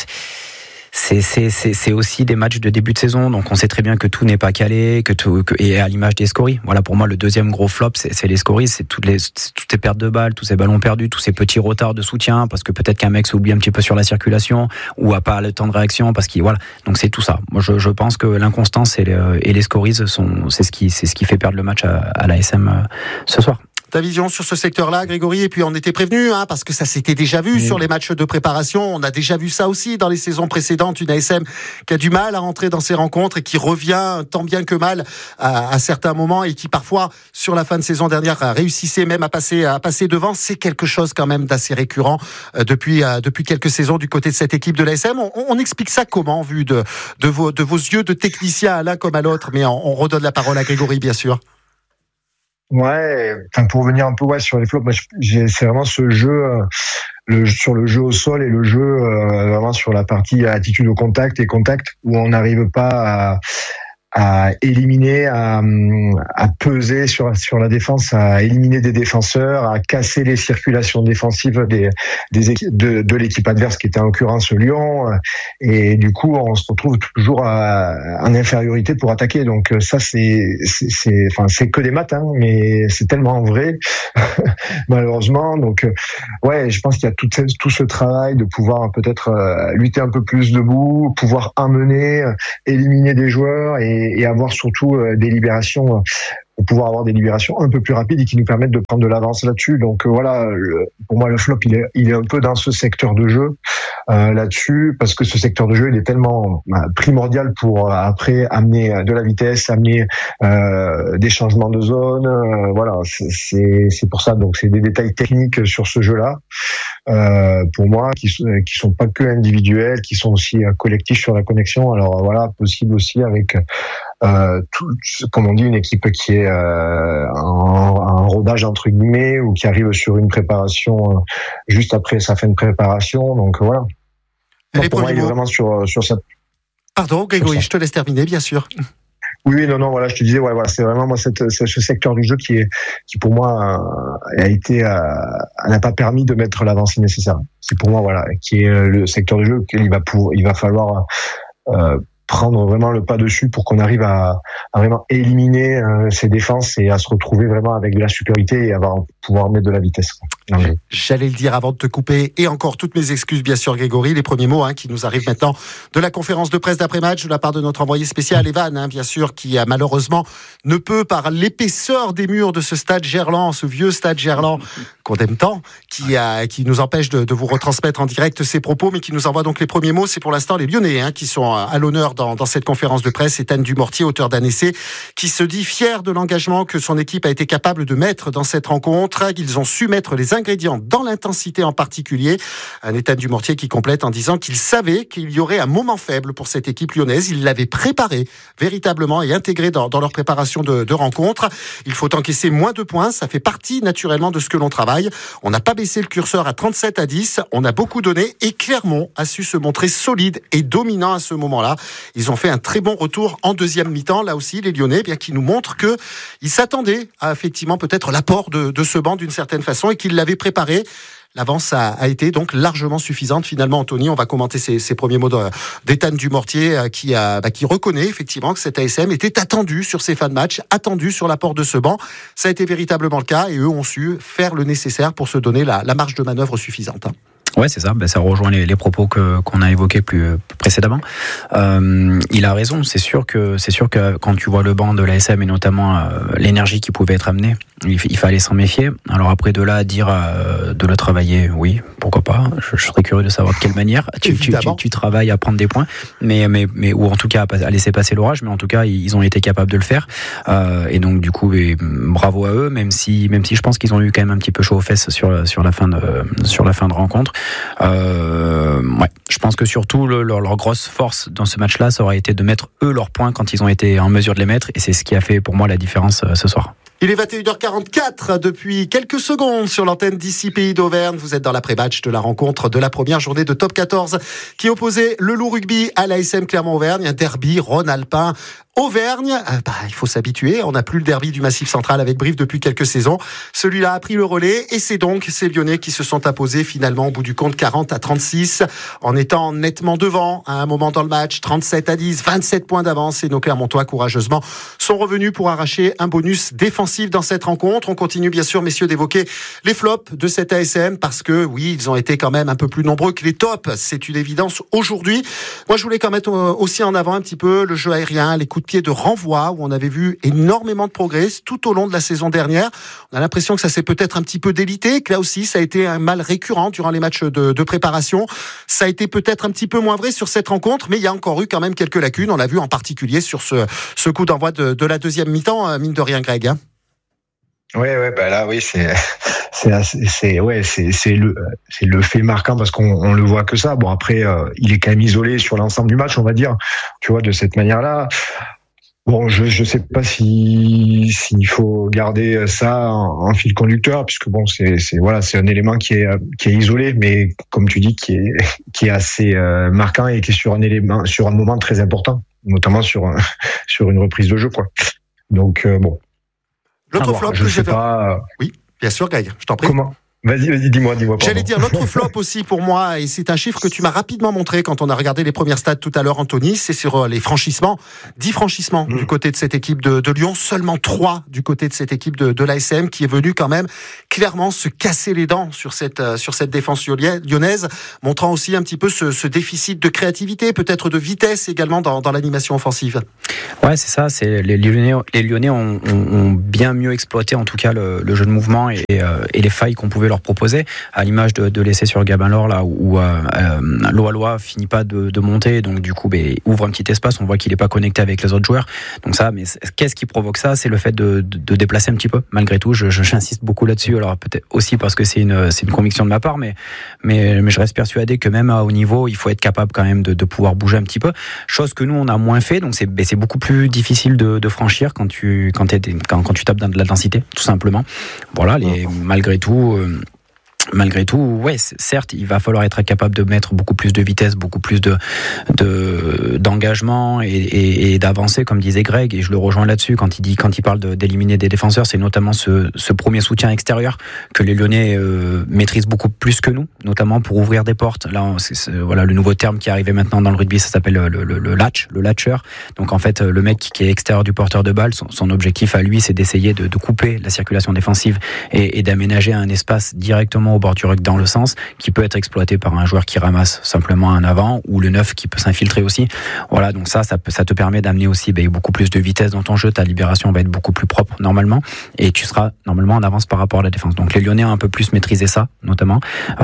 c'est aussi des matchs de début de saison, donc on sait très bien que tout n'est pas calé, et à l'image des scories. Voilà, pour moi, le deuxième gros flop, c'est les scories, c'est toutes ces pertes de balles, tous ces ballons perdus, tous ces petits retards de soutien, parce que peut-être qu'un mec s'oublie un petit peu sur la circulation, ou a pas le temps de réaction, voilà. Donc c'est tout ça. Moi, je pense que l'inconstance et les scories c'est ce qui fait perdre le match à l'ASM ce soir. Ta vision sur ce secteur-là, Grégory, et puis on était prévenu, parce que ça s'était déjà vu sur les matchs de préparation. On a déjà vu ça aussi dans les saisons précédentes. Une ASM qui a du mal à rentrer dans ses rencontres et qui revient tant bien que mal à certains moments et qui parfois, sur la fin de saison dernière, réussissait même à passer devant. C'est quelque chose quand même d'assez récurrent depuis quelques saisons du côté de cette équipe de l'ASM. On explique ça comment, vu de vos yeux de technicien à l'un comme à l'autre, mais on redonne la parole à Grégory, bien sûr. Ouais, pour revenir un peu sur les flops, c'est vraiment ce jeu sur le jeu au sol et le jeu vraiment sur la partie attitude au contact où on n'arrive pas à éliminer, à peser sur la défense, à éliminer des défenseurs, à casser les circulations défensives de l'équipe adverse qui était en l'occurrence Lyon, et du coup on se retrouve toujours en infériorité pour attaquer. Donc ça c'est que des maths, mais c'est tellement vrai malheureusement. Donc je pense qu'il y a tout ce travail de pouvoir peut-être lutter un peu plus debout, pouvoir amener, éliminer des joueurs et avoir surtout des libérations, pouvoir avoir des libérations un peu plus rapides et qui nous permettent de prendre de l'avance là-dessus. Donc pour moi le flop il est un peu dans ce secteur de jeu là-dessus, parce que ce secteur de jeu il est tellement primordial pour après amener de la vitesse, amener des changements de zone. C'est pour ça. Donc c'est des détails techniques sur ce jeu-là. Pour moi, qui sont pas que individuels, qui sont aussi collectifs sur la connexion. Alors possible aussi avec comme on dit, une équipe qui est en rodage entre guillemets, ou qui arrive sur une préparation juste après sa fin de préparation. Donc voilà. Pour moi, il est vraiment sur ça. Pardon, Grégory, je te laisse terminer, bien sûr. Oui, non, je te disais, c'est vraiment moi ce secteur du jeu qui pour moi n'a pas permis de mettre l'avancée nécessaire. C'est pour moi qui est le secteur du jeu auquel il va falloir prendre vraiment le pas dessus pour qu'on arrive à vraiment éliminer ces défenses et à se retrouver vraiment avec de la supériorité et pouvoir mettre de la vitesse. J'allais le dire avant de te couper, et encore toutes mes excuses bien sûr Grégory, les premiers mots qui nous arrivent maintenant de la conférence de presse d'après-match de la part de notre envoyé spécial Evan, bien sûr, qui malheureusement ne peut, par l'épaisseur des murs de ce stade Gerland, ce vieux stade Gerland qu'on aime tant, qui nous empêche de vous retransmettre en direct ses propos, mais qui nous envoie donc les premiers mots. C'est pour l'instant les Lyonnais qui sont à l'honneur dans cette conférence de presse. Ethan Dumortier, auteur d'un essai, qui se dit fier de l'engagement que son équipe a été capable de mettre dans cette rencontre. Ils ont su mettre les ingrédients dans l'intensité en particulier. Un Ethan Dumortier qui complète en disant qu'il savait qu'il y aurait un moment faible pour cette équipe lyonnaise. Il l'avait préparé véritablement et intégré dans leur préparation de rencontre. Il faut encaisser moins de points. Ça fait partie naturellement de ce que l'on travaille. On n'a pas baissé le curseur à 37-10. On a beaucoup donné et Clermont a su se montrer solide et dominant à ce moment-là. Ils ont fait un très bon retour en deuxième mi-temps. Là aussi, les Lyonnais, qui nous montrent qu'ils s'attendaient à effectivement peut-être l'apport de ce banc d'une certaine façon et qu'ils l'avaient préparé. L'avance a été donc largement suffisante. Finalement, Anthony, on va commenter ces premiers mots d'Ethan Dumortier qui reconnaît effectivement que cette ASM était attendue sur ses fins de match, attendue sur l'apport de ce banc. Ça a été véritablement le cas et eux ont su faire le nécessaire pour se donner la marge de manœuvre suffisante. Ouais, c'est ça. Ça rejoint les propos qu'on a évoqués plus précédemment. Il a raison. C'est sûr que quand tu vois le banc de l'ASM et notamment l'énergie qui pouvait être amenée, il fallait s'en méfier. Alors après de là à dire de le travailler, oui, pourquoi pas. Je serais curieux de savoir de quelle manière tu travailles à prendre des points, mais ou en tout cas à laisser passer l'orage. Mais en tout cas, ils ont été capables de le faire. Et donc du coup, bravo à eux. Même si je pense qu'ils ont eu quand même un petit peu chaud aux fesses sur la fin de rencontre. Je pense que surtout leur grosse force dans ce match-là, ça aurait été de mettre eux leurs points quand ils ont été en mesure de les mettre, et c'est ce qui a fait pour moi la différence ce soir. Il est 21h44 depuis quelques secondes sur l'antenne d'ici Pays d'Auvergne. Vous êtes dans l'après-match de la rencontre de la première journée de Top 14 qui opposait le Loup Rugby à l'ASM Clermont-Auvergne, un derby rhône-alpin. Auvergne, il faut s'habituer, on n'a plus le derby du Massif Central avec Brive depuis quelques saisons. Celui-là a pris le relais et c'est donc ces Lyonnais qui se sont imposés finalement au bout du compte 40-36 en étant nettement devant à un moment dans le match, 37-10, 27 points d'avance, et nos Clermontois courageusement sont revenus pour arracher un bonus défensif offensive dans cette rencontre. On continue bien sûr, messieurs, d'évoquer les flops de cette ASM parce que oui, ils ont été quand même un peu plus nombreux que les tops. C'est une évidence aujourd'hui. Moi, je voulais quand même mettre aussi en avant un petit peu le jeu aérien, les coups de pied de renvoi où on avait vu énormément de progrès tout au long de la saison dernière. On a l'impression que ça s'est peut-être un petit peu délité, que là aussi, ça a été un mal récurrent durant les matchs de préparation. Ça a été peut-être un petit peu moins vrai sur cette rencontre, mais il y a encore eu quand même quelques lacunes. On l'a vu en particulier sur ce coup d'envoi de la deuxième mi-temps, mine de rien, Greg. Hein. Ouais, bah là, oui, c'est le fait marquant parce qu'on le voit que ça. Bon, après, il est quand même isolé sur l'ensemble du match, on va dire. Tu vois, de cette manière-là. Bon, je sais pas s'il faut garder ça en fil conducteur, puisque bon, c'est un élément qui est isolé, mais comme tu dis, qui est assez marquant et qui est sur un moment très important, notamment sur une reprise de jeu, quoi. Donc bon. L'autre flop je sais pas. Oui, bien sûr, Greg, je t'en prie. Comment ? Vas-y, dis-moi. Pardon. J'allais dire l'autre flop aussi pour moi, et c'est un chiffre que tu m'as rapidement montré quand on a regardé les premières stats tout à l'heure, Anthony, c'est sur les franchissements. 10 franchissements du côté de cette équipe de Lyon, seulement 3 du côté de cette équipe de l'ASM qui est venue quand même clairement se casser les dents sur cette défense lyonnaise, montrant aussi un petit peu ce déficit de créativité, peut-être de vitesse également dans l'animation offensive. Ouais, c'est ça. Les Lyonnais ont bien mieux exploité en tout cas le jeu de mouvement et les failles qu'on pouvait leur proposer, à l'image de l'essai sur Gabin-Lor là où Loa finit pas de monter, donc du coup ouvre un petit espace, on voit qu'il est pas connecté avec les autres joueurs. Donc ça, mais qu'est-ce qui provoque ça ? C'est le fait de déplacer un petit peu. Malgré tout, j'insiste beaucoup là-dessus. Alors peut-être aussi parce que c'est une conviction de ma part, mais je reste persuadé que même à haut niveau, il faut être capable quand même de pouvoir bouger un petit peu. Chose que nous on a moins fait, donc c'est beaucoup plus difficile de franchir quand tu tapes dans de la densité, tout simplement. Voilà, Malgré tout, ouais, certes, il va falloir être capable de mettre beaucoup plus de vitesse, beaucoup plus d'engagement et d'avancer, comme disait Greg, et je le rejoins là-dessus quand il parle d'éliminer des défenseurs, c'est notamment ce premier soutien extérieur que les Lyonnais maîtrisent beaucoup plus que nous, notamment pour ouvrir des portes. Là, voilà le nouveau terme qui est arrivé maintenant dans le rugby, ça s'appelle le latcher. Donc en fait, le mec qui est extérieur du porteur de balle, son objectif à lui, c'est d'essayer de couper la circulation défensive et d'aménager un espace directement au bord du ruck dans le sens qui peut être exploité par un joueur qui ramasse simplement un avant ou le 9 qui peut s'infiltrer aussi. Voilà, donc ça te permet d'amener aussi beaucoup plus de vitesse dans ton jeu, ta libération va être beaucoup plus propre normalement et tu seras normalement en avance par rapport à la défense. Donc les Lyonnais ont un peu plus maîtrisé ça notamment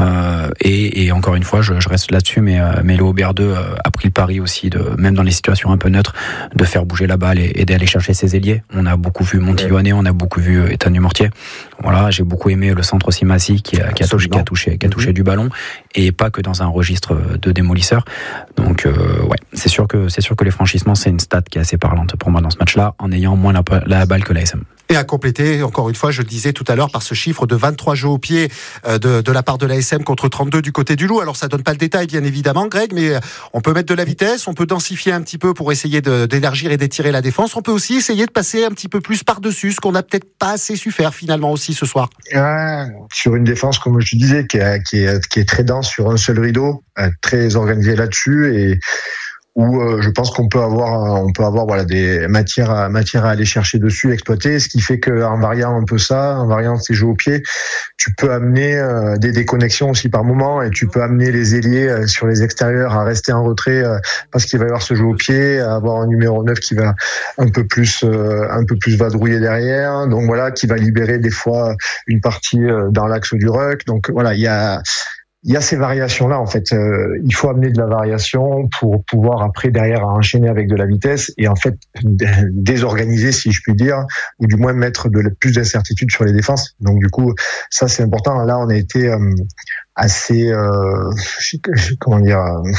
et encore une fois je reste là-dessus, mais le Aubert 2 a pris le pari aussi même dans les situations un peu neutres de faire bouger la balle et d'aller chercher ses ailiers. On a beaucoup vu Montiglione, on a beaucoup vu Ethan Dumortier. Voilà, j'ai beaucoup aimé le centre aussi Massy qui a touché du ballon et pas que dans un registre de démolisseur. Donc ouais, c'est sûr que les franchissements c'est une stat qui est assez parlante pour moi dans ce match-là, en ayant moins la balle que l'ASM. Et à compléter, encore une fois, je le disais tout à l'heure, par ce chiffre de 23 jeux au pied de la part de l'ASM contre 32 du côté du Loup. Alors ça donne pas le détail bien évidemment, Greg, mais on peut mettre de la vitesse, on peut densifier un petit peu pour essayer d'élargir et d'étirer la défense. On peut aussi essayer de passer un petit peu plus par-dessus, ce qu'on n'a peut-être pas assez su faire finalement aussi ce soir. Sur une défense, comme je disais, qui est très dense sur un seul rideau, très organisée là-dessus et où je pense qu'on peut avoir voilà des matières à aller chercher dessus, exploiter, ce qui fait que en variant un peu ça, en variant ces jeux au pied, tu peux amener des déconnexions aussi par moment et tu peux amener les ailiers sur les extérieurs à rester en retrait parce qu'il va y avoir ce jeu au pied, à avoir un numéro 9 qui va un peu plus vadrouiller derrière, donc voilà, qui va libérer des fois une partie dans l'axe du ruck. Donc voilà, il y a ces variations-là, en fait. Il faut amener de la variation pour pouvoir après, derrière, enchaîner avec de la vitesse et en fait, désorganiser, si je puis dire, ou du moins mettre plus d'incertitude sur les défenses. Donc du coup, ça c'est important. Là, on a été assez... comment dire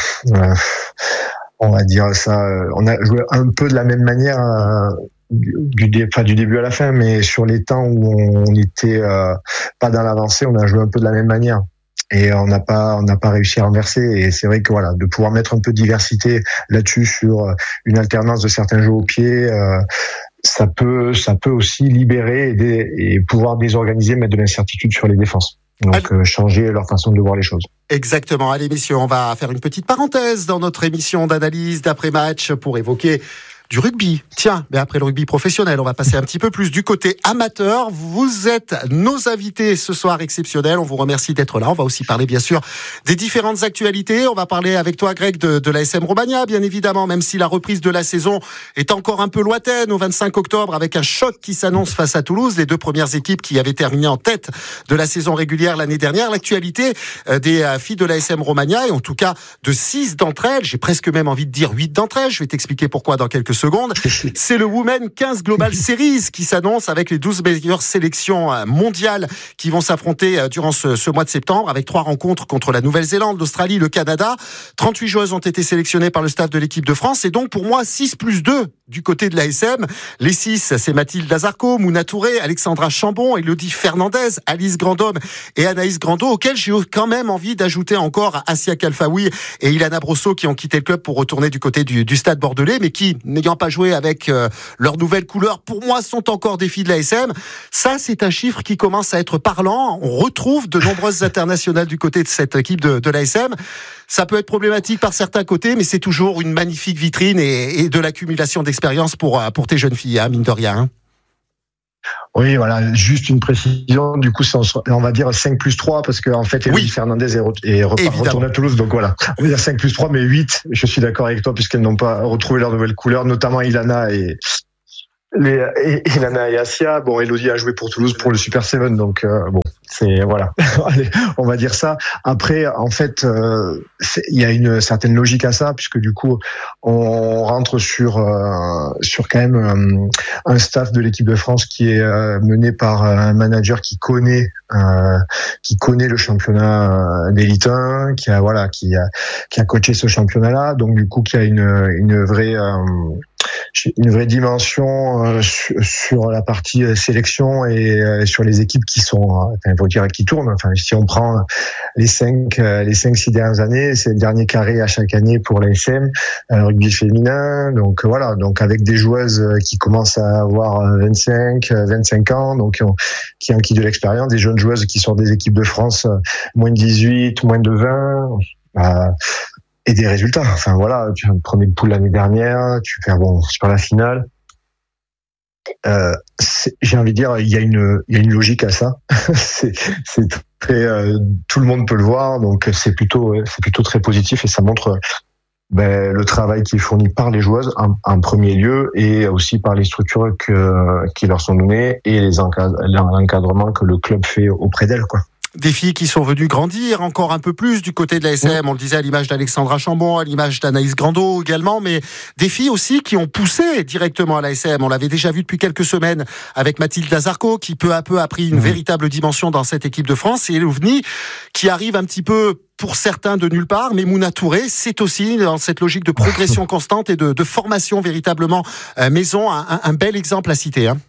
on va dire ça... on a joué un peu de la même manière... du début à la fin, mais sur les temps où on était pas dans l'avancée, on a joué un peu de la même manière. Et on n'a pas réussi à renverser. Et c'est vrai que voilà, de pouvoir mettre un peu de diversité là-dessus sur une alternance de certains jeux au pied, ça peut aussi libérer et pouvoir désorganiser, mettre de l'incertitude sur les défenses. Donc changer leur façon de voir les choses. Exactement. Allez messieurs, on va faire une petite parenthèse dans notre émission d'analyse d'après-match pour évoquer du rugby. Tiens, mais après le rugby professionnel, on va passer un petit peu plus du côté amateur. Vous êtes nos invités ce soir exceptionnels. On vous remercie d'être là. On va aussi parler bien sûr des différentes actualités. On va parler avec toi, Greg, de l'ASM Romagna, bien évidemment, même si la reprise de la saison est encore un peu lointaine au 25 octobre avec un choc qui s'annonce face à Toulouse, les deux premières équipes qui avaient terminé en tête de la saison régulière l'année dernière. L'actualité des filles de l'ASM Romagna, et en tout cas de 6 d'entre elles, j'ai presque même envie de dire 8 d'entre elles, je vais t'expliquer pourquoi dans quelques secondes. C'est le Women 15 Global Series qui s'annonce avec les 12 meilleures sélections mondiales qui vont s'affronter durant ce mois de septembre, avec 3 rencontres contre la Nouvelle-Zélande, l'Australie, le Canada. 38 joueuses ont été sélectionnées par le staff de l'équipe de France, et donc pour moi 6 plus 2 du côté de l'ASM. Les 6, c'est Mathilde Lazarco, Mouna Touré, Alexandra Chambon, Elodie Fernandez, Alice Grandhomme et Anaïs Grando, auxquels j'ai quand même envie d'ajouter encore Assia Kalfaoui et Ilana Brosso qui ont quitté le club pour retourner du côté du stade bordelais, mais qui, n'ayant pas joué avec leurs nouvelles couleurs, pour moi sont encore des filles de l'ASM. Ça, c'est un chiffre qui commence à être parlant. On retrouve de nombreuses internationales du côté de cette équipe de l'ASM. Ça peut être problématique par certains côtés, mais c'est toujours une magnifique vitrine et de l'accumulation d'expérience pour tes jeunes filles, hein, mine de rien. Hein. Oui, voilà, juste une précision. Du coup, on va dire 5 plus 3 parce que en fait, Elodie Fernandez est retournée à Toulouse. Donc voilà, on va dire 5 plus 3, mais 8. Je suis d'accord avec toi puisqu'elles n'ont pas retrouvé leur nouvelle couleur, notamment Ilana et Assia. Bon, Elodie a joué pour Toulouse pour le Super 7, donc bon, c'est voilà. Allez, on va dire ça. Après, en fait, il y a une certaine logique à ça, puisque du coup, on rentre sur quand même un staff de l'équipe de France qui est mené par un manager qui connaît le championnat d'élite 1, qui a coaché ce championnat-là, donc du coup, qui a une vraie dimension sur la partie sélection et sur les équipes qui sont, qui tournent. Enfin, si on prend les 5-6 dernières années, c'est le dernier carré à chaque année pour l'ASM, rugby féminin. Donc voilà, donc avec des joueuses qui commencent à avoir 25 ans, donc qui ont acquis de l'expérience, des jeunes joueuses qui sont des équipes de France moins de 18, moins de 20. Et des résultats. Enfin voilà, tu prenais le pool l'année dernière, tu fais sur la finale. J'ai envie de dire, il y a une logique à ça. c'est très, tout le monde peut le voir, donc c'est plutôt très positif et ça montre le travail qui est fourni par les joueuses en premier lieu et aussi par les structures qui leur sont données et l'encadrement que le club fait auprès d'elles, quoi. Des filles qui sont venues grandir encore un peu plus du côté de l'ASM, on le disait à l'image d'Alexandra Chambon, à l'image d'Anaïs Grando également, mais des filles aussi qui ont poussé directement à l'ASM. On l'avait déjà vu depuis quelques semaines avec Mathilde Lazarco, qui peu à peu a pris une véritable dimension dans cette équipe de France, et Louvni, qui arrive un petit peu pour certains de nulle part, mais Mouna Touré, c'est aussi dans cette logique de progression constante et de formation véritablement maison, un bel exemple à citer, hein.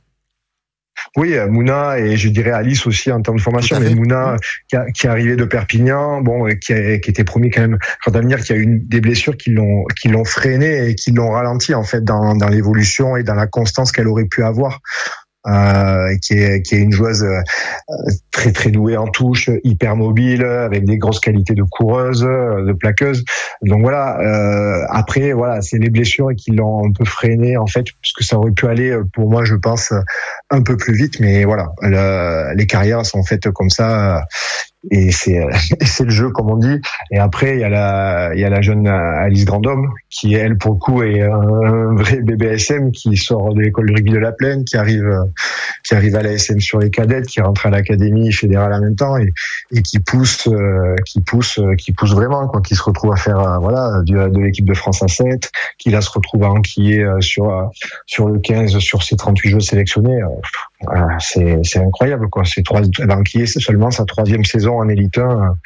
Oui, Mouna et je dirais Alice aussi en termes de formation, mais Mouna qui est arrivé de Perpignan, qui était promis quand même à venir, qui a eu des blessures qui l'ont freiné et qui l'ont ralenti en fait dans l'évolution et dans la constance qu'elle aurait pu avoir. Qui est une joueuse très très douée en touche, hyper mobile, avec des grosses qualités de coureuse, de plaqueuse. Donc voilà. Après voilà, c'est les blessures qui l'ont un peu freiné en fait, puisque ça aurait pu aller pour moi, je pense, un peu plus vite. Mais voilà, les carrières sont faites comme ça. Et c'est le jeu, comme on dit. Et après il y a la jeune Alice Grandhomme qui elle pour le coup est un vrai bébé SM, qui sort de l'école de rugby de la Plaine, qui arrive à l'ASM sur les cadettes, qui rentre à l'académie fédérale en même temps et qui pousse vraiment, quoi, qui se retrouve à faire de l'équipe de France à 7, qui là se retrouve à enquiller sur le 15 sur ses 38 jeux sélectionnés. C'est incroyable, quoi. Elle a enquillé seulement sa 3e saison en élite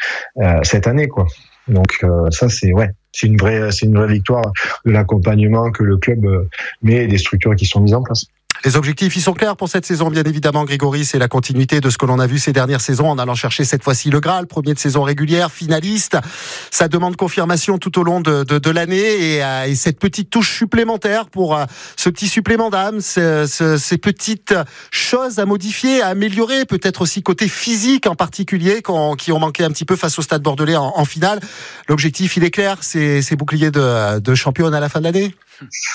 1 cette année, quoi. Donc ça c'est une vraie victoire de l'accompagnement que le club met et des structures qui sont mises en place. Les objectifs, ils sont clairs pour cette saison, bien évidemment, Grégory. C'est la continuité de ce que l'on a vu ces dernières saisons en allant chercher cette fois-ci le Graal, premier de saison régulière, finaliste. Ça demande confirmation tout au long de l'année et cette petite touche supplémentaire pour ce petit supplément d'âme, ces petites choses à modifier, à améliorer, peut-être aussi côté physique en particulier, qui ont manqué un petit peu face au Stade Bordelais en finale. L'objectif, il est clair, c'est bouclier de championne à la fin de l'année.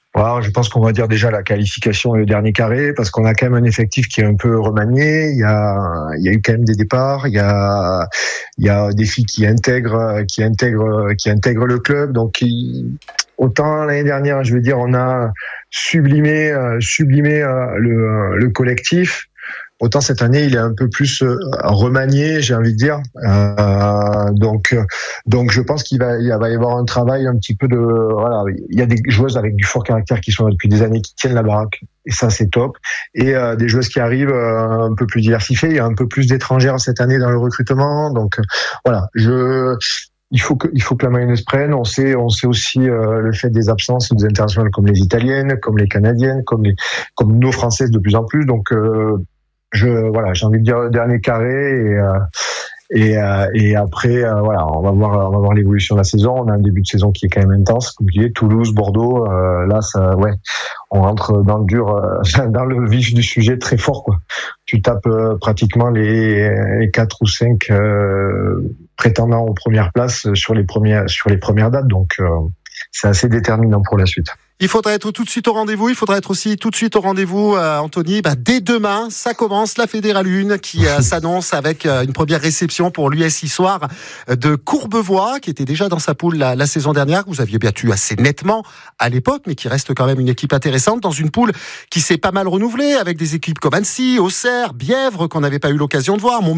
Alors, je pense qu'on va dire déjà la qualification et le dernier carré, parce qu'on a quand même un effectif qui est un peu remanié. Il y a eu quand même des départs. Il y a des filles qui intègrent le club. Donc, autant l'année dernière, je veux dire, on a sublimé le collectif. Autant cette année, il est un peu plus remanié, j'ai envie de dire. Donc, je pense qu'il va y avoir un travail un petit peu de, voilà, il y a des joueuses avec du fort caractère qui sont là depuis des années, qui tiennent la baraque, et ça c'est top. Et des joueuses qui arrivent un peu plus diversifiées. Il y a un peu plus d'étrangères cette année dans le recrutement. Donc, voilà, il faut que la mayonnaise prenne. On sait aussi le fait des absences des internationales comme les italiennes, comme les canadiennes, comme nos françaises de plus en plus. Donc j'ai envie de dire le dernier carré et après voilà, on va voir l'évolution de la saison. On a un début de saison qui est quand même intense, comme tu disais, Toulouse, Bordeaux, là ça, ouais, on rentre dans le dur, dans le vif du sujet très fort, quoi. Tu tapes pratiquement les 4 ou 5 prétendants aux premières places sur les premières dates, donc c'est assez déterminant pour la suite. Il faudra être tout de suite au rendez-vous. Il faudra être aussi tout de suite au rendez-vous, Anthony. Dès demain, ça commence la Fédérale 1 qui s'annonce avec une première réception pour l'US Issoire de Courbevoie, qui était déjà dans sa poule la saison dernière, que vous aviez battu assez nettement à l'époque, mais qui reste quand même une équipe intéressante dans une poule qui s'est pas mal renouvelée avec des équipes comme Annecy, Auxerre, Bièvre, qu'on n'avait pas eu l'occasion de voir,